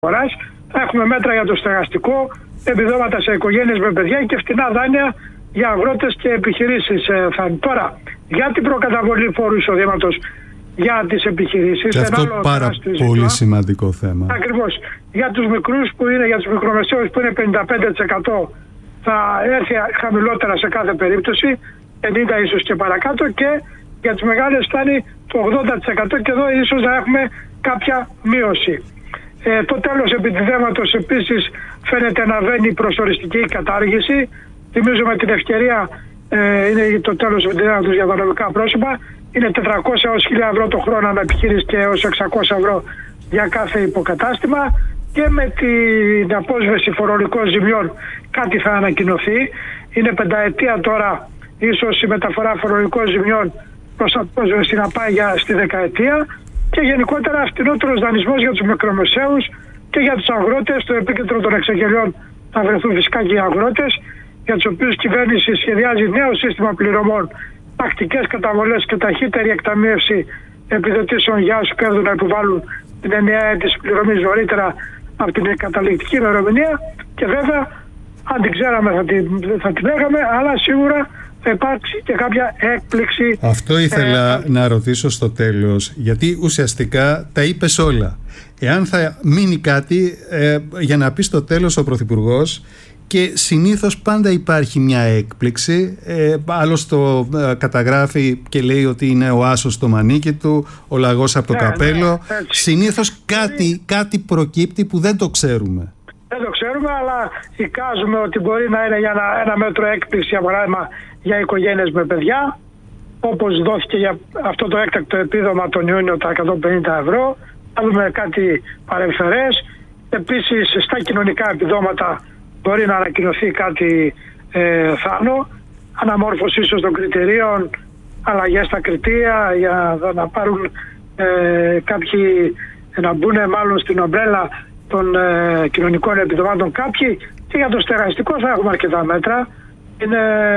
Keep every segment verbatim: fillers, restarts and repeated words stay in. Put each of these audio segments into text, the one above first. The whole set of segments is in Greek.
αγοράς. Θα έχουμε μέτρα για το στεγαστικό, επιδόματα σε οικογένειες με παιδιά και φτηνά δάνεια για αγρότες και επιχειρήσεις. Ε, θα... Τώρα, για την προκαταβολή φόρου εισοδήματος για τις επιχειρήσεις. Και αυτό ένα πάρα πολύ ζήτημα. Σημαντικό θέμα. Ακριβώς. Για τους μικρούς που είναι, για τους μικρομεσαίους που είναι πενήντα πέντε τοις εκατό θα έρθει χαμηλότερα σε κάθε περίπτωση, πενήντα τοις εκατό ίσως και παρακάτω, και για τις μεγάλες φτάνει το ογδόντα τοις εκατό και εδώ ίσως να έχουμε κάποια μείωση. Ε, το τέλος επιτιδέματος επίσης φαίνεται να βαίνει προς οριστική κατάργηση. Θυμίζω με την ευκαιρία, ε, είναι το τέλος επιτιδέματος για τα νομικά πρόσωπα, είναι τετρακόσια έως χίλια ευρώ το χρόνο ανά επιχείρηση και έως εξακόσια ευρώ για κάθε υποκατάστημα, και με την απόσβεση φορολογικών ζημιών κάτι θα ανακοινωθεί. Είναι πενταετία τώρα, ίσως η μεταφορά φορολογικών ζημιών προς απόσβεση να πάει για στη δεκαετία, και γενικότερα φτηνότερος δανεισμός για τους μικρομεσαίους και για τους αγρότες. Στο επίκεντρο των εξαγγελιών θα βρεθούν φυσικά και οι αγρότες, για τους οποίους η κυβέρνηση σχεδιάζει νέο σύστημα πληρωμών, τακτικές καταβολές και ταχύτερη εκταμείευση επιδοτήσεων για όσους κέρδουν να επιβάλλουν την ενιαία αίτηση πληρωμής νωρίτερα από την καταληκτική ημερομηνία. Και βέβαια, αν την ξέραμε θα την, θα την έγαμε, αλλά σίγουρα θα υπάρξει και κάποια έκπληξη. Αυτό ήθελα ε, να ρωτήσω στο τέλος, γιατί ουσιαστικά τα είπες όλα. Εάν θα μείνει κάτι ε, για να πει στο τέλος ο Πρωθυπουργός, και συνήθως πάντα υπάρχει μια έκπληξη, ε, άλλος το ε, καταγράφει και λέει ότι είναι ο άσος στο μανίκι του, ο λαγός από το ναι, καπέλο. Ναι, συνήθως κάτι, κάτι προκύπτει που δεν το ξέρουμε. Δεν το ξέρουμε, αλλά εικάζουμε ότι μπορεί να είναι για ένα, ένα μέτρο έκπληξη, για παράδειγμα, για οικογένειες με παιδιά, όπως δόθηκε για αυτό το έκτακτο επίδομα τον Ιούνιο, τα εκατόν πενήντα ευρώ. Θα δούμε κάτι παρεμφερές. Επίσης, στα κοινωνικά επιδόματα μπορεί να ανακοινωθεί κάτι ε, θάνο, αναμόρφωση ίσως των κριτηρίων, αλλαγές στα κριτήρια για να πάρουν ε, κάποιοι, να μπουν μάλλον στην ομπρέλα των ε, κοινωνικών επιδομάτων κάποιοι, και για το στεγαστικό θα έχουμε αρκετά μέτρα. Είναι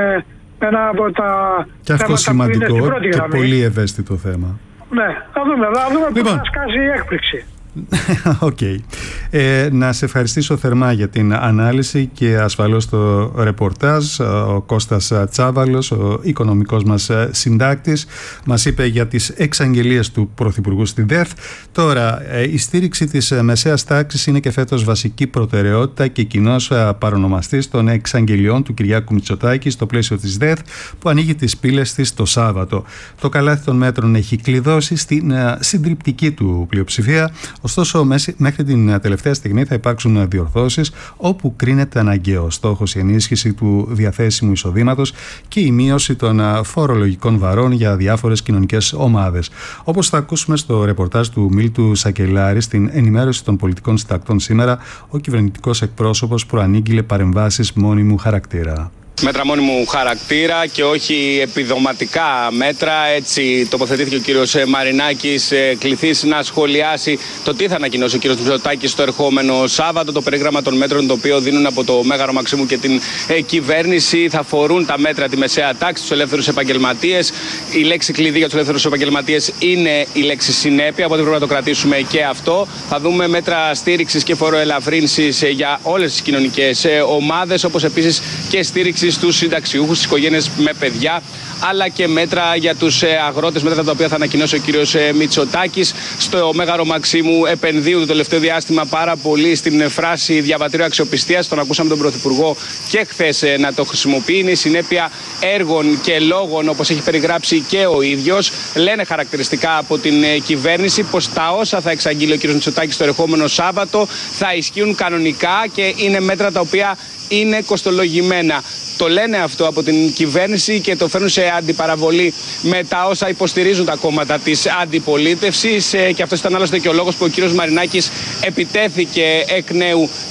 ένα από τα και αυτό σημαντικό και γραμμή. Πολύ ευαίσθητο θέμα. Ναι, θα δούμε, θα δούμε λοιπόν. Που θα σκάσει η έκπληξη. Οκ. Okay. Ε, να σε ευχαριστήσω θερμά για την ανάλυση και ασφαλώς το ρεπορτάζ. Ο Κώστας Τσάβαλος, ο οικονομικός μας συντάκτης, μας είπε για τις εξαγγελίες του Πρωθυπουργού στην ΔΕΘ. Τώρα, η στήριξη της μεσαίας τάξης είναι και φέτος βασική προτεραιότητα και κοινός παρονομαστής των εξαγγελιών του Κυριάκου Μητσοτάκη στο πλαίσιο της ΔΕΘ, που ανοίγει τις πύλες της το Σάββατο. Το καλάθι των μέτρων έχει κλειδώσει στην συντριπτική του πλειοψηφία. Ωστόσο, μέχρι την τελευταία στιγμή θα υπάρξουν διορθώσεις όπου κρίνεται αναγκαίο. Στόχος η ενίσχυση του διαθέσιμου εισοδήματος και η μείωση των φορολογικών βαρών για διάφορες κοινωνικές ομάδες. Όπως θα ακούσουμε στο ρεπορτάζ του Μίλτου Σακελάρη στην ενημέρωση των πολιτικών συντακτών σήμερα, ο κυβερνητικός εκπρόσωπος προανήγγειλε παρεμβάσεις μόνιμου χαρακτήρα. Μέτρα μόνιμου χαρακτήρα και όχι επιδοματικά μέτρα. Έτσι τοποθετήθηκε ο κύριος Μαρινάκης, κληθής να σχολιάσει το τι θα ανακοινώσει ο κύριος Μητσοτάκης στο ερχόμενο Σάββατο. Το περίγραμμα των μέτρων το οποίο δίνουν από το Μέγαρο Μαξίμου και την ε, κυβέρνηση θα αφορούν τα μέτρα τη μεσαία τάξη, τους ελεύθερους επαγγελματίες. Η λέξη κλειδί για τους ελεύθερους επαγγελματίες είναι η λέξη συνέπεια, οπότε πρέπει να το κρατήσουμε και αυτό. Θα δούμε μέτρα στήριξης και φοροελαφρύνσης για όλες τις κοινωνικές ομάδες, όπως επίσης και στήριξη στους συνταξιούχους, στις οικογένειες με παιδιά, αλλά και μέτρα για τους αγρότες, μέτρα τα οποία θα ανακοινώσει ο κύριος Μητσοτάκης. Στο Μέγαρο Μαξίμου επενδύουν το τελευταίο διάστημα πάρα πολύ στην φράση διαβατήριο αξιοπιστίας. Τον ακούσαμε τον Πρωθυπουργό και χθες να το χρησιμοποιεί. Είναι η συνέπεια έργων και λόγων, όπως έχει περιγράψει και ο ίδιος. Λένε χαρακτηριστικά από την κυβέρνηση πως τα όσα θα εξαγγείλει ο κύριος Μητσοτάκης το ερχόμενο Σάββατο θα ισχύουν κανονικά και είναι μέτρα τα οποία είναι κοστολογημένα. Το λένε αυτό από την κυβέρνηση και το φέρνουν σε αντιπαραβολή με τα όσα υποστηρίζουν τα κόμματα της αντιπολίτευσης, και αυτός ήταν άλλωστε και ο λόγος που ο κύριος Μαρινάκης επιτέθηκε εκ νέου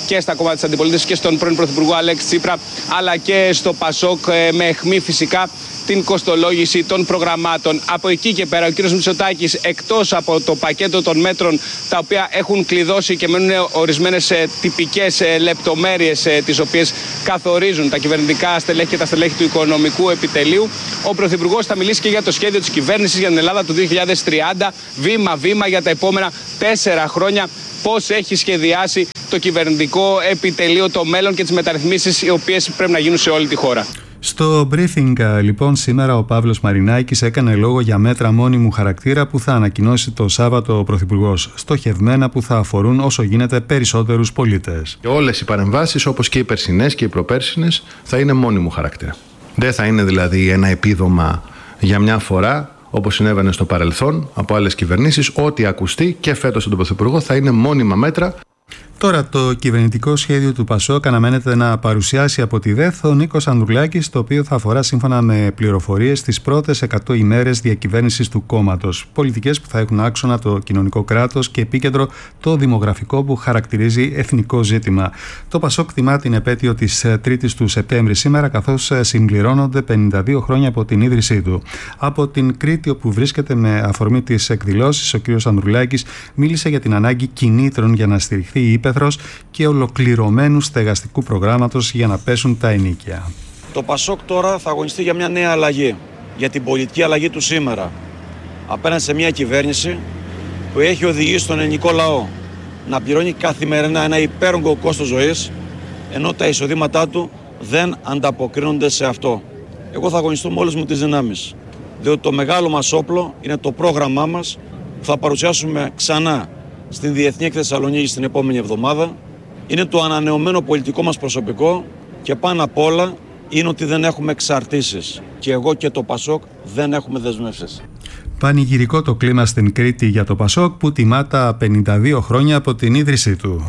και στα κόμματα της αντιπολίτευσης και στον πρώην Πρωθυπουργό Αλέξη Τσίπρα, αλλά και στο Πασόκ, με αιχμή φυσικά την κοστολόγηση των προγραμμάτων. Από εκεί και πέρα ο κ. Μητσοτάκης, εκτός από το πακέτο των μέτρων τα οποία έχουν κλειδώσει και μένουν ορισμένες τυπικές λεπτομέρειες τις οποίες καθορίζουν τα κυβερνητικά στελέχη και τα στελέχη του οικονομικού επιτελείου, ο Πρωθυπουργός θα μιλήσει και για το σχέδιο της κυβέρνησης για την Ελλάδα του δύο χιλιάδες τριάντα, βήμα-βήμα για τα επόμενα τέσσερα χρόνια, πώς έχει σχεδιάσει το κυβερνητικό επιτελείο το μέλλον και τις μεταρρυθμίσεις οι οποίες πρέπει να γίνουν σε όλη τη χώρα. Στο briefing λοιπόν σήμερα ο Παύλος Μαρινάκης έκανε λόγο για μέτρα μόνιμου χαρακτήρα που θα ανακοινώσει το Σάββατο ο Πρωθυπουργός, στοχευμένα που θα αφορούν όσο γίνεται περισσότερους πολίτες. Όλες οι παρεμβάσεις, όπως και οι περσινές και οι προπέρσινες, θα είναι μόνιμου χαρακτήρα. Δεν θα είναι δηλαδή ένα επίδομα για μια φορά, όπως συνέβαινε στο παρελθόν από άλλες κυβερνήσεις. Ό,τι ακουστεί και φέτος από τον Πρωθυπουργό θα είναι μόνιμα μέτρα. Τώρα το κυβερνητικό σχέδιο του Πασόκ αναμένεται να παρουσιάσει από τη ΔΕΘ ο Νίκος Ανδρουλάκης, το οποίο θα αφορά σύμφωνα με πληροφορίες τις πρώτες εκατό ημέρες διακυβέρνησης του κόμματος. Πολιτικές που θα έχουν άξονα το κοινωνικό κράτος και επίκεντρο το δημογραφικό που χαρακτηρίζει εθνικό ζήτημα. Το Πασόκ τιμά την επέτειο της τρίτης του Σεπτέμβρη σήμερα, καθώς συμπληρώνονται πενήντα δύο χρόνια από την ίδρυσή του. Από την Κρήτη, όπου βρίσκεται με αφορμή τις εκδηλώσεις, ο κ. Ανδρουλάκης μίλησε για την ανάγκη κινήτρων για να στηριχθεί η ύπαιθρος και ολοκληρωμένου στεγαστικού προγράμματος για να πέσουν τα ενοίκια. Το Πασόκ τώρα θα αγωνιστεί για μια νέα αλλαγή, για την πολιτική αλλαγή του σήμερα, απέναντι σε μια κυβέρνηση που έχει οδηγήσει τον ελληνικό λαό να πληρώνει καθημερινά ένα υπέρογκο κόστος ζωής, ενώ τα εισοδήματά του δεν ανταποκρίνονται σε αυτό. Εγώ θα αγωνιστώ με όλες μου τις δυνάμεις, διότι το μεγάλο μας όπλο είναι το πρόγραμμά μας που θα παρουσιάσουμε ξανά στην Διεθνή Έκθεση Θεσσαλονίκης την επόμενη εβδομάδα. Είναι το ανανεωμένο πολιτικό μας προσωπικό και πάνω απ' όλα είναι ότι δεν έχουμε εξαρτήσεις. Και εγώ και το Πασόκ δεν έχουμε δεσμεύσεις. Πανηγυρικό το κλίμα στην Κρήτη για το Πασόκ που τιμά τα πενήντα δύο χρόνια από την ίδρυσή του.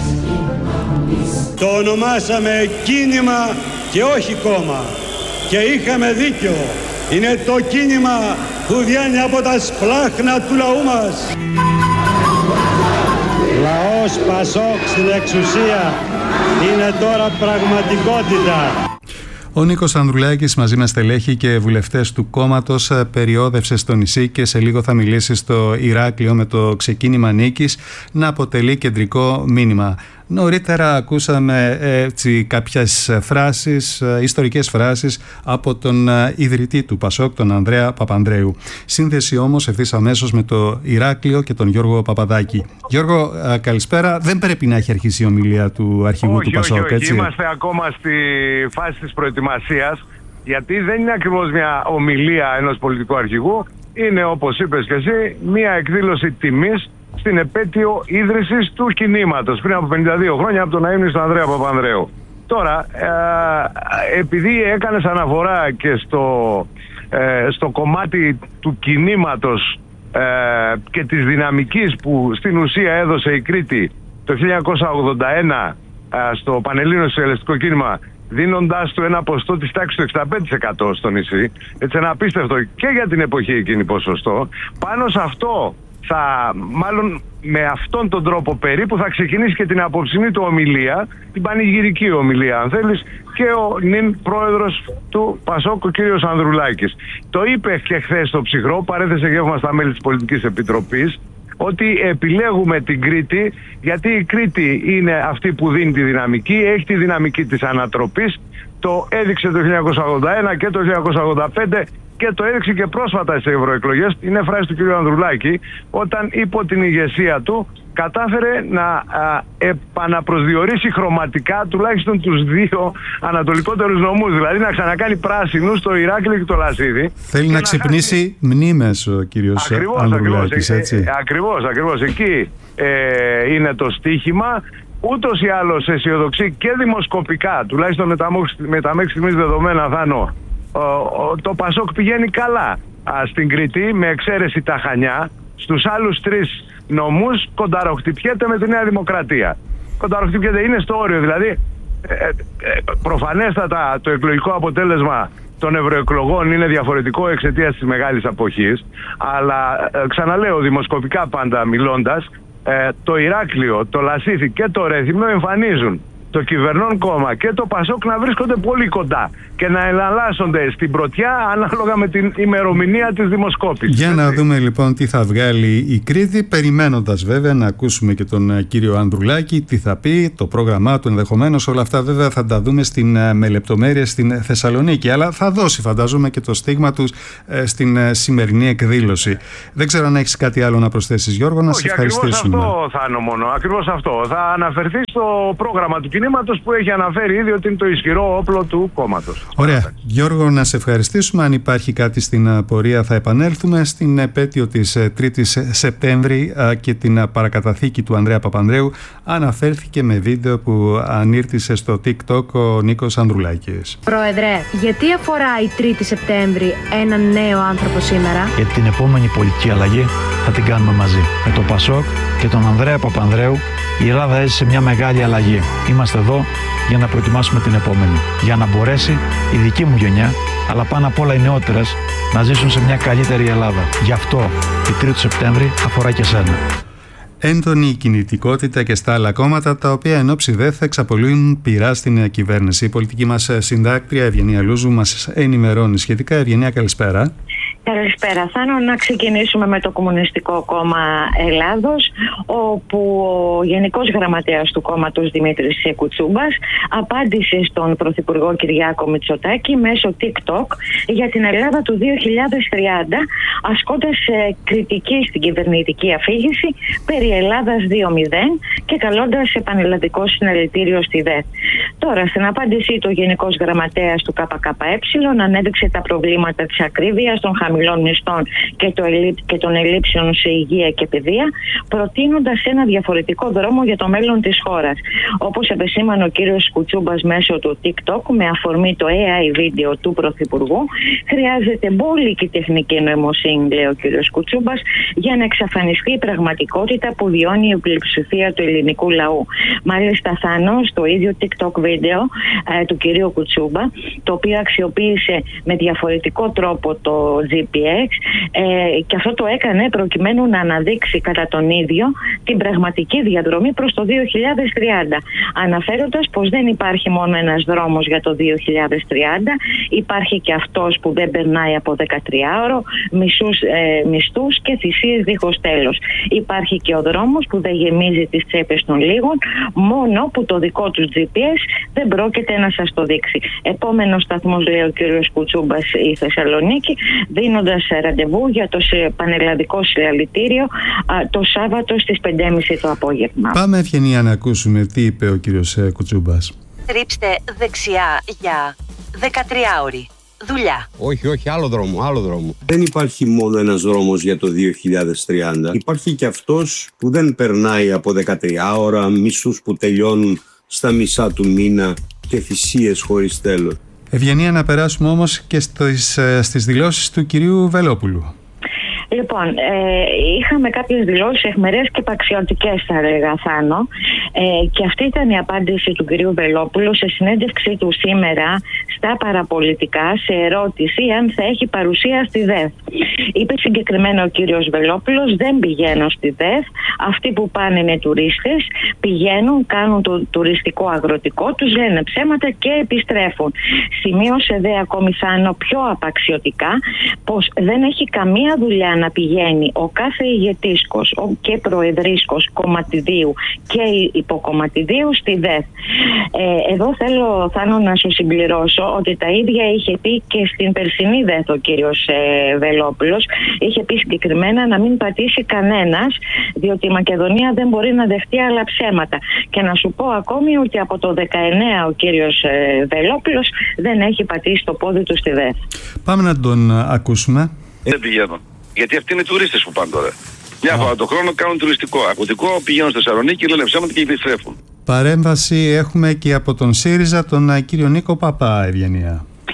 Το ονομάσαμε κίνημα και όχι κόμμα. Και είχαμε δίκιο. Είναι το κίνημα που βγαίνει από τα σπλάχνα του λαού μας. Λαός Πασόκ στην εξουσία είναι τώρα πραγματικότητα. Ο Νίκος Ανδρουλάκης μαζί με στελέχη και βουλευτές του κόμματος περιόδευσε στο νησί και σε λίγο θα μιλήσει στο Ηράκλειο με το ξεκίνημα νίκης να αποτελεί κεντρικό μήνυμα. Νωρίτερα ακούσαμε έτσι κάποιες φράσεις, ιστορικές φράσεις από τον ιδρυτή του Πασόκ, τον Ανδρέα Παπανδρέου. Σύνθεση όμως ευθύς αμέσως με το Ηράκλειο και τον Γιώργο Παπαδάκη. Γιώργο, καλησπέρα. Δεν πρέπει να έχει αρχίσει η ομιλία του αρχηγού όχι, του Πασόκ, όχι, όχι. έτσι? Είμαστε ακόμα στη φάση της προετοιμασίας, γιατί δεν είναι ακριβώς μια ομιλία ενός πολιτικού αρχηγού. Είναι, όπως είπες και εσύ, μια εκδήλωση τιμής στην επέτειο ίδρυσης του κινήματος πριν από πενήντα δύο χρόνια από τον αείμνηστο στον Ανδρέα Παπανδρέου. Τώρα, ε, επειδή έκανες αναφορά και στο, ε, στο κομμάτι του κινήματος ε, και της δυναμικής που στην ουσία έδωσε η Κρήτη το χίλια εννιακόσια ογδόντα ένα ε, στο Πανελλήνιο Σοσιαλιστικό Κίνημα, δίνοντάς του ένα ποσοστό της τάξης του εξήντα πέντε τοις εκατό στο νησί, έτσι ένα απίστευτο και για την εποχή εκείνη ποσοστό. Πάνω σε αυτό θα, μάλλον με αυτόν τον τρόπο περίπου θα ξεκινήσει και την απόψινή του ομιλία, την πανηγυρική ομιλία αν θέλεις, και ο νυν πρόεδρος του Πασόκ, ο κύριος Ανδρουλάκης. Το είπε και χθες στο Ψυχρό, παρέθεσε γεύμα στα μέλη της Πολιτικής Επιτροπής, ότι επιλέγουμε την Κρήτη γιατί η Κρήτη είναι αυτή που δίνει τη δυναμική, έχει τη δυναμική της ανατροπής, το έδειξε το χίλια εννιακόσια ογδόντα ένα και το χίλια εννιακόσια ογδόντα πέντε και το έδειξε και πρόσφατα στις ευρωεκλογές. Είναι φράση του κ. Ανδρουλάκη, όταν υπό την ηγεσία του κατάφερε να α, επαναπροσδιορίσει χρωματικά τουλάχιστον τους δύο ανατολικότερους νομούς, δηλαδή να ξανακάνει πράσινους το Ηράκλειο και το Λασίδι. Θέλει να ξυπνήσει χάσει... μνήμες ο κύριος Ανδρουλάκης, έτσι. Ε, ακριβώς, ακριβώς. Εκεί ε, είναι το στίχημα. Ούτως ή άλλως αισιοδοξεί και δημοσκοπικά, τουλάχιστον με τα, με τα μέχρι στιγμής δεδομένα, Θάνο, το Πασόκ πηγαίνει καλά α, στην Κρήτη, με εξαίρεση τα Χανιά. Στους άλλους τρεις νομούς κονταροχτυπιέται με τη Νέα Δημοκρατία. Κονταροχτυπιέται, είναι στο όριο, δηλαδή ε, ε, προφανέστατα το εκλογικό αποτέλεσμα των ευρωεκλογών είναι διαφορετικό εξαιτίας της μεγάλης αποχής, αλλά ε, ξαναλέω, δημοσκοπικά πάντα μιλώντας, ε, το Ηράκλειο, το Λασίθι και το Ρέθυμνο εμφανίζουν το κυβερνών κόμμα και το Πασόκ να βρίσκονται πολύ κοντά και να εναλλάσσονται στην πρωτιά ανάλογα με την ημερομηνία της δημοσκόπησης. Για να δούμε λοιπόν τι θα βγάλει η Κρήτη, περιμένοντας βέβαια να ακούσουμε και τον κύριο Ανδρουλάκη, τι θα πει, το πρόγραμμά του ενδεχομένως. Όλα αυτά βέβαια θα τα δούμε στην, με λεπτομέρειες στην Θεσσαλονίκη, αλλά θα δώσει φαντάζομαι και το στίγμα τους ε, στην σημερινή εκδήλωση. Δεν ξέρω αν έχεις κάτι άλλο να προσθέσεις, Γιώργο, να σε ευχαριστήσουμε. Ακριβώς αυτό θα είναι μόνο, ακριβώς αυτό. Θα αναφερθεί στο πρόγραμμα του κινήματος που έχει αναφέρει ήδη ότι είναι το ισχυρό όπλο του κόμματος. Ωραία. Γιώργο, να σε ευχαριστήσουμε. Αν υπάρχει κάτι στην πορεία θα επανέλθουμε. Στην επέτειο της τρίτης Σεπτέμβρη και την παρακαταθήκη του Ανδρέα Παπανδρέου αναφέρθηκε με βίντεο που ανήρτησε στο TikTok ο Νίκος Ανδρουλάκης. Πρόεδρε, γιατί αφορά η τρίτη Σεπτέμβρη έναν νέο άνθρωπο σήμερα? Γιατί την επόμενη πολιτική αλλαγή θα την κάνουμε μαζί. Με το Πασόκ και τον Ανδρέα Παπανδρέου η Ελλάδα έζησε μια μεγάλη αλλαγή. Είμαστε εδώ για να προετοιμάσουμε την επόμενη. Για να μπορέσει η δική μου γενιά, αλλά πάνω απ' όλα οι νεότερες, να ζήσουν σε μια καλύτερη Ελλάδα. Γι' αυτό η τρίτη Σεπτέμβρη αφορά και σένα. Έντονη κινητικότητα και στα άλλα κόμματα, τα οποία εν όψει δε θα εξαπολύουν πειρά στην κυβέρνηση. Η πολιτική μας συντάκτρια Ευγενία Λούζου μας ενημερώνει σχετικά. Ευγενία, καλησπέρα. Καλησπέρα. Θέλω να ξεκινήσουμε με το Κομμουνιστικό Κόμμα Ελλάδος, όπου ο Γενικός Γραμματέας του κόμματος Δημήτρης Κουτσούμπας απάντησε στον Πρωθυπουργό Κυριάκο Μητσοτάκη μέσω TikTok για την Ελλάδα του δύο χιλιάδες τριάντα, ασκώντας κριτική στην κυβερνητική αφήγηση περί Ελλάδας δύο μηδέν και καλώντας επανελλαδικό συναλλητήριο στη ΔΕΘ. Τώρα, στην απάντησή του, ο Γενικός Γραμματέας του ΚΚΕ ανέδειξε τα προβλήματα της ακρίβειας, των χαμηλών μισθών και, το ελλεί... και των ελλείψεων σε υγεία και παιδεία, προτείνοντας ένα διαφορετικό δρόμο για το μέλλον της χώρας. Όπως επεσήμανε ο κύριος Κουτσούμπας μέσω του TikTok, με αφορμή το έι άι βίντεο του Πρωθυπουργού, χρειάζεται μπόλικη τεχνική νοημοσύνη, λέει ο κύριος Κουτσούμπας, για να εξαφανιστεί η πραγματικότητα που βιώνει η πλειοψηφία του ελληνικού λαού. Μάλιστα, Θάνο, στο ίδιο TikTok βίντεο ε, του κυρίου Κουτσούμπα, το οποίο αξιοποίησε με διαφορετικό τρόπο το τζι πι εξ, ε, και αυτό το έκανε προκειμένου να αναδείξει κατά τον ίδιο την πραγματική διαδρομή προς το δύο χιλιάδες τριάντα, αναφέροντας πως δεν υπάρχει μόνο ένας δρόμος για το δύο χιλιάδες τριάντα, υπάρχει και αυτός που δεν περνάει από δεκατριάωρο, μισούς, ε, μισθούς και θυσίες δίχως τέλος. Υπάρχει και ο δρόμος που δεν γεμίζει τις τσέπες των λίγων, μόνο που το δικό τους τζι πι ες δεν πρόκειται να σας το δείξει. Επόμενος σταθμός, λέει ο κύριος Κουτσούμπας, η Θεσσαλονίκη, δίνοντας ραντεβού για το πανελλαδικό συλλαλητήριο το Σάββατο στις πέντε και μισή το απόγευμα. Πάμε, Ευγενία, να ακούσουμε τι είπε ο κύριος Κουτσούμπας. Στρίψτε δεξιά για δεκατριάωρη δουλειά. Όχι, όχι, άλλο δρόμο, άλλο δρόμο. Δεν υπάρχει μόνο ένας δρόμος για το δύο χιλιάδες τριάντα. Υπάρχει και αυτός που δεν περνάει από δεκατρία ώρα, μισούς που τελειώνουν στα μισά του μήνα και θυσίες χωρίς τέλος. Ευγενία, να περάσουμε όμως και στις, στις δηλώσεις του κυρίου Βελόπουλου. Λοιπόν, ε, είχαμε κάποιες δηλώσεις αιχμερές και παξιωτικές, θα έλεγα, Θάνο, ε, και αυτή ήταν η απάντηση του κυρίου Βελόπουλου σε συνέντευξή του σήμερα στα παραπολιτικά, σε ερώτηση αν θα έχει παρουσία στη ΔΕΘ. Είπε συγκεκριμένα ο κύριος Βελόπουλος: δεν πηγαίνω στη ΔΕΘ, αυτοί που πάνε είναι τουρίστες, πηγαίνουν, κάνουν το τουριστικό αγροτικό τους, λένε ψέματα και επιστρέφουν. Σημείωσε δε ακόμη, Θάνο, πιο απαξιωτικά πως δεν έχει καμία δουλειά να πηγαίνει ο κάθε ηγετήσκος και προεδρίσκος κομματιδίου και υποκομματιδίου στη ΔΕΘ. Ε, εδώ θέλω, Θάνο, να σου συμπληρώσω ότι τα ίδια είχε πει και στην περσινή ΔΕΘ ο κύριος ε, Βελόπουλος. Είχε πει συγκεκριμένα να μην πατήσει κανένας, διότι η Μακεδονία δεν μπορεί να δεχτεί άλλα ψέματα. Και να σου πω ακόμη ότι από το δεκαεννέα ο κύριος ε, Βελόπουλος δεν έχει πατήσει το πόδι του στη ΔΕΘ. Πάμε να τον ακούσουμε. Δεν πηγαίνω. Γιατί αυτοί είναι τουρίστες που πάνε τώρα. Μια φορά το χρόνο κάνουν τουριστικό. Αγροτικό, πηγαίνουν στη Θεσσαλονίκη, λένε ψέματα και επιστρέφουν. Παρέμβαση έχουμε και από τον ΣΥΡΙΖΑ, τον κύριο Νίκο Παπά, Ευγενία.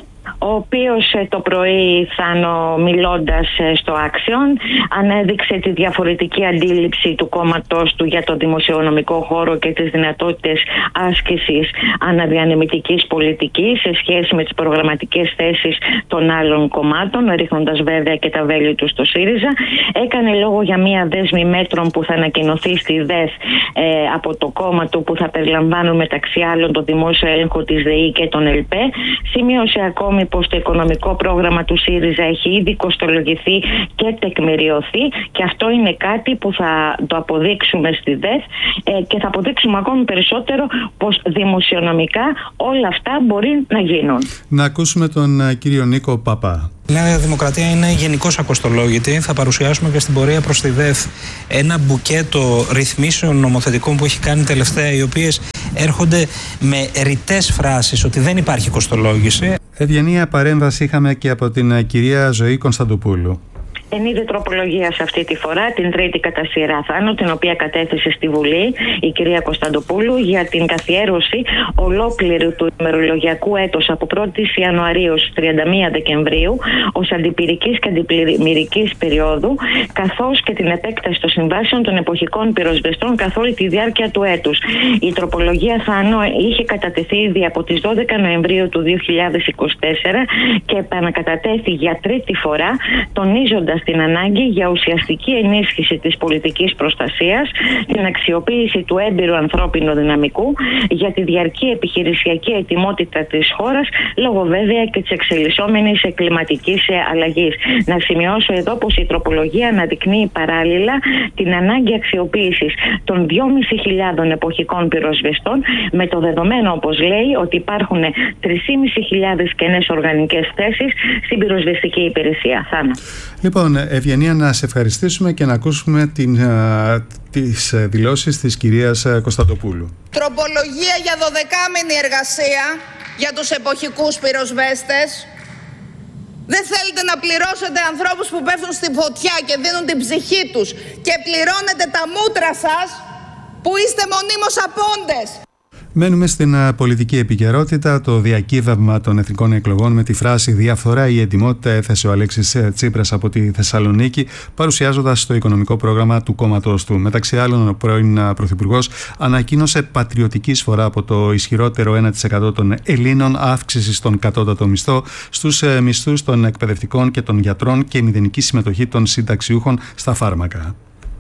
ο οποίος το πρωί, Θάνο, μιλώντας στο Άξιον, ανέδειξε τη διαφορετική αντίληψη του κόμματός του για το δημοσιονομικό χώρο και τις δυνατότητες άσκησης αναδιανεμητικής πολιτικής σε σχέση με τις προγραμματικές θέσεις των άλλων κομμάτων, ρίχνοντας βέβαια και τα βέλη του στο ΣΥΡΙΖΑ. Έκανε λόγο για μία δέσμη μέτρων που θα ανακοινωθεί στη ΔΕΘ ε, από το κόμμα του, που θα περιλαμβάνουν μεταξύ άλλων το δημόσιο έλεγχο της ΔΕΗ και των ΕΛΠΕ. Σημείωσε ακόμη πως το οικονομικό πρόγραμμα του ΣΥΡΙΖΑ έχει ήδη κοστολογηθεί και τεκμηριωθεί, και αυτό είναι κάτι που θα το αποδείξουμε στη ΔΕΘ ε, και θα αποδείξουμε ακόμη περισσότερο πως δημοσιονομικά όλα αυτά μπορεί να γίνουν. Να ακούσουμε τον uh, κύριο Νίκο Παπά. Η Νέα Δημοκρατία είναι γενικώς ακοστολόγητη. Θα παρουσιάσουμε και στην πορεία προς τη ΔΕΘ ένα μπουκέτο ρυθμίσεων νομοθετικών που έχει κάνει τελευταία, οι οποίες έρχονται με ρητές φράσεις ότι δεν υπάρχει κοστολόγηση. Ευγενία παρέμβαση είχαμε και από την uh, κυρία Ζωή Κωνσταντοπούλου. Ενίδε τροπολογία αυτή τη φορά, την τρίτη κατά σειρά, Θάνο, την οποία κατέθεσε στη Βουλή η κυρία Κωνσταντοπούλου, για την καθιέρωση ολόκληρου του ημερολογιακού έτους από πρώτη Ιανουαρίου στις τριάντα μία Δεκεμβρίου ως αντιπυρικής και αντιπλημμυρικής περίοδου, καθώς και την επέκταση των συμβάσεων των εποχικών πυροσβεστών καθ' όλη τη διάρκεια του έτους. Η τροπολογία, Θάνο, είχε κατατεθεί ήδη από τις δώδεκα Νοεμβρίου του δύο χιλιάδες είκοσι τέσσερα και επανακατατέθη για τρίτη φορά, τονίζοντας την ανάγκη για ουσιαστική ενίσχυση της πολιτικής προστασίας, την αξιοποίηση του έμπειρου ανθρώπινου δυναμικού για τη διαρκή επιχειρησιακή ετοιμότητα της χώρας, λόγω βέβαια και της εξελισσόμενης κλιματικής αλλαγής. Να σημειώσω εδώ πως η τροπολογία αναδεικνύει παράλληλα την ανάγκη αξιοποίησης των δυόμισι χιλιάδων εποχικών πυροσβεστών, με το δεδομένο, όπως λέει, ότι υπάρχουν τρεις χιλιάδες πεντακόσιες κενές οργανικές θέσεις στην πυροσβεστική υπηρεσία. Θάνο. Λοιπόν, Ευγενία, να σε ευχαριστήσουμε και να ακούσουμε την, α, τις δηλώσεις της κυρίας Κωνσταντοπούλου. Τροπολογία για δωδεκάμηνη εργασία για τους εποχικούς πυροσβέστες. Δεν θέλετε να πληρώσετε ανθρώπους που πέφτουν στη φωτιά και δίνουν την ψυχή τους και πληρώνετε τα μούτρα σας που είστε μονίμως απόντες. Μένουμε στην πολιτική επικαιρότητα. Το διακύβευμα των εθνικών εκλογών με τη φράση «Διαφθορά ή εντιμότητα» έθεσε ο Αλέξης Τσίπρας από τη Θεσσαλονίκη, παρουσιάζοντας το οικονομικό πρόγραμμα του κόμματος του. Μεταξύ άλλων, ο πρώην Πρωθυπουργός ανακοίνωσε πατριωτική εισφορά από το ισχυρότερο ένα τοις εκατό των Ελλήνων, αύξηση στον κατώτατο μισθό, στους μισθούς των εκπαιδευτικών και των γιατρών και μηδενική συμμετοχή των συνταξιούχων στα φάρμακα.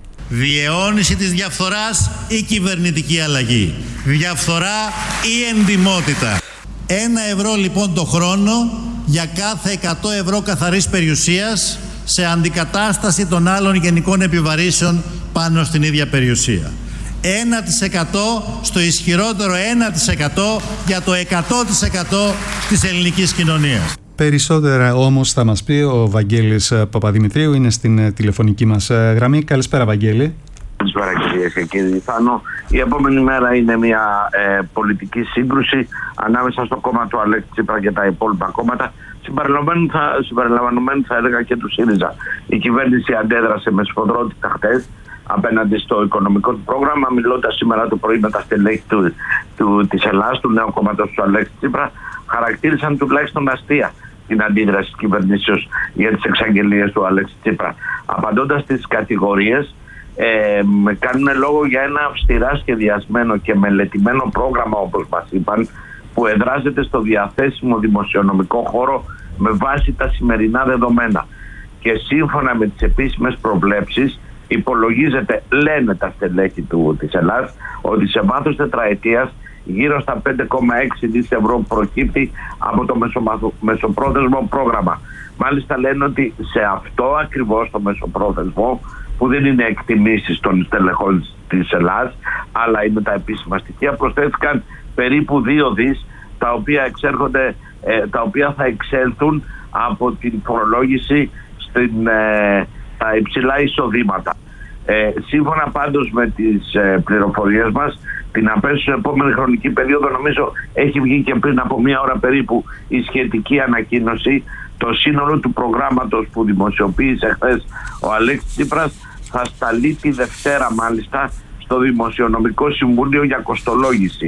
Διαιώνιση της διαφθοράς ή κυβερνητική αλλαγή. Διαφθορά ή εντιμότητα. Ένα ευρώ λοιπόν το χρόνο για κάθε εκατό ευρώ καθαρής περιουσίας, σε αντικατάσταση των άλλων γενικών επιβαρύσεων πάνω στην ίδια περιουσία. ένα τοις εκατό στο ισχυρότερο ένα τοις εκατό για το εκατό τοις εκατό της ελληνικής κοινωνίας. Περισσότερα όμως θα μας πει ο Βαγγέλης Παπαδημητρίου, είναι στην τηλεφωνική μας γραμμή. Καλησπέρα, Βαγγέλη. Καλησπέρα, κυρίες και κύριοι. Θάνο, η επόμενη μέρα είναι μια ε, πολιτική σύγκρουση ανάμεσα στο κόμμα του Αλέξη Τσίπρα και τα υπόλοιπα κόμματα, συμπεριλαμβανομένου θα, συμπεριλαμβανομένου θα έλεγα και του ΣΥΡΙΖΑ. Η κυβέρνηση αντέδρασε με σφοδρότητα χτες απέναντι στο οικονομικό του πρόγραμμα, μιλώντας σήμερα το πρωί με τα στελέχη του, του, της Ελλάδας, του νέου κόμματος του Αλέξη Τσίπρα, χαρακτήρισαν τουλάχιστον αστεία την αντίδραση της κυβερνήσεως για τις εξαγγελίες του Αλέξη Τσίπρα. Απαντώντας στις κατηγορίες, ε, κάνουν λόγο για ένα αυστηρά σχεδιασμένο και μελετημένο πρόγραμμα, όπως μας είπαν, που εδράζεται στο διαθέσιμο δημοσιονομικό χώρο με βάση τα σημερινά δεδομένα. Και σύμφωνα με τις επίσημες προβλέψεις, υπολογίζεται, λένε τα στελέχη του, της Ελλάδας, ότι σε βάθος τετραετίας γύρω στα πέντε κόμμα έξι δισεκατομμύρια ευρώ προκύπτει από το μεσοπρόθεσμο πρόγραμμα. Μάλιστα λένε ότι σε αυτό ακριβώς το μεσοπρόθεσμο, που δεν είναι εκτιμήσεις των στελεχών της Ελλάδας, αλλά είναι τα επίσημα στοιχεία, προσθέθηκαν περίπου δύο δις, τα οποία εξέρχονται, ε, τα οποία θα εξέλθουν από την φορολόγηση στην, ε, τα υψηλά εισοδήματα. Ε, σύμφωνα πάντως με τις ε, πληροφορίες μας, την αμέσως επόμενη χρονική περίοδο, νομίζω έχει βγει και πριν από μία ώρα περίπου η σχετική ανακοίνωση, το σύνολο του προγράμματος που δημοσιοποίησε χθες ο Αλέξης Τσίπρας θα σταλεί τη Δευτέρα μάλιστα στο Δημοσιονομικό Συμβούλιο για κοστολόγηση.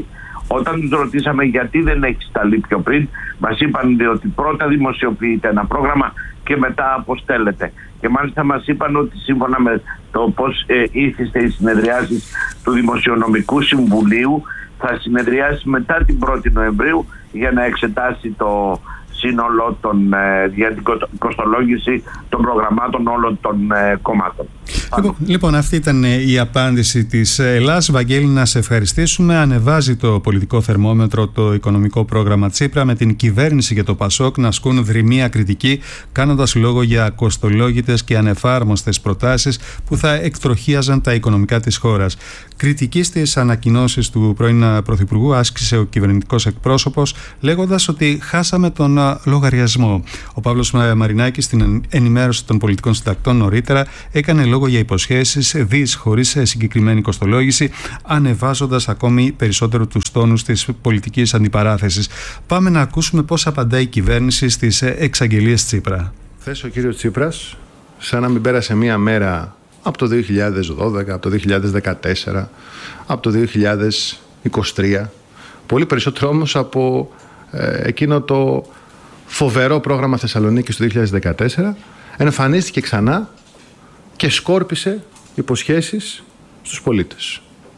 Όταν τους ρωτήσαμε γιατί δεν έχει σταλεί πιο πριν, μας είπαν ότι πρώτα δημοσιοποιείται ένα πρόγραμμα και μετά αποστέλλεται. Και μάλιστα μας είπαν ότι σύμφωνα με το πώς ε, ήθιστε οι συνεδριάσεις του Δημοσιονομικού Συμβουλίου, θα συνεδριάσει μετά την πρώτη Νοεμβρίου για να εξετάσει το σύνολο των, ε, για την κοστολόγηση των προγραμμάτων όλων των ε, κομμάτων. Λοιπόν, λοιπόν, αυτή ήταν η απάντηση της Ελλάς. Βαγγέλη, να σε ευχαριστήσουμε. Ανεβάζει το πολιτικό θερμόμετρο το οικονομικό πρόγραμμα Τσίπρα, με την κυβέρνηση και το Πασόκ να ασκούν δρυμία κριτική, κάνοντας λόγο για κοστολόγητες και ανεφάρμοστες προτάσεις που θα εκτροχίαζαν τα οικονομικά της χώρας. Κριτική στις ανακοινώσεις του πρώην Πρωθυπουργού άσκησε ο κυβερνητικός εκπρόσωπος, λέγοντας ότι χάσαμε τον λογαριασμό. Ο Παύλος Μαρινάκης, στην ενημέρωση των πολιτικών συντακτών νωρίτερα, έκανε λόγο για υποσχέσεις δις χωρίς συγκεκριμένη κοστολόγηση, ανεβάζοντας ακόμη περισσότερο τους τόνους της πολιτικής αντιπαράθεσης. Πάμε να ακούσουμε πώς απαντάει η κυβέρνηση στις εξαγγελίες Τσίπρα. Χθες ο κύριος Τσίπρας, σαν να μην πέρασε μία μέρα από το δύο χιλιάδες δώδεκα, από το δύο χιλιάδες δεκατέσσερα, από το δύο χιλιάδες είκοσι τρία, πολύ περισσότερο όμως από ε, εκείνο το φοβερό πρόγραμμα Θεσσαλονίκης του δύο χιλιάδες δεκατέσσερα, εμφανίστηκε ξανά και σκόρπισε υποσχέσεις στους πολίτες.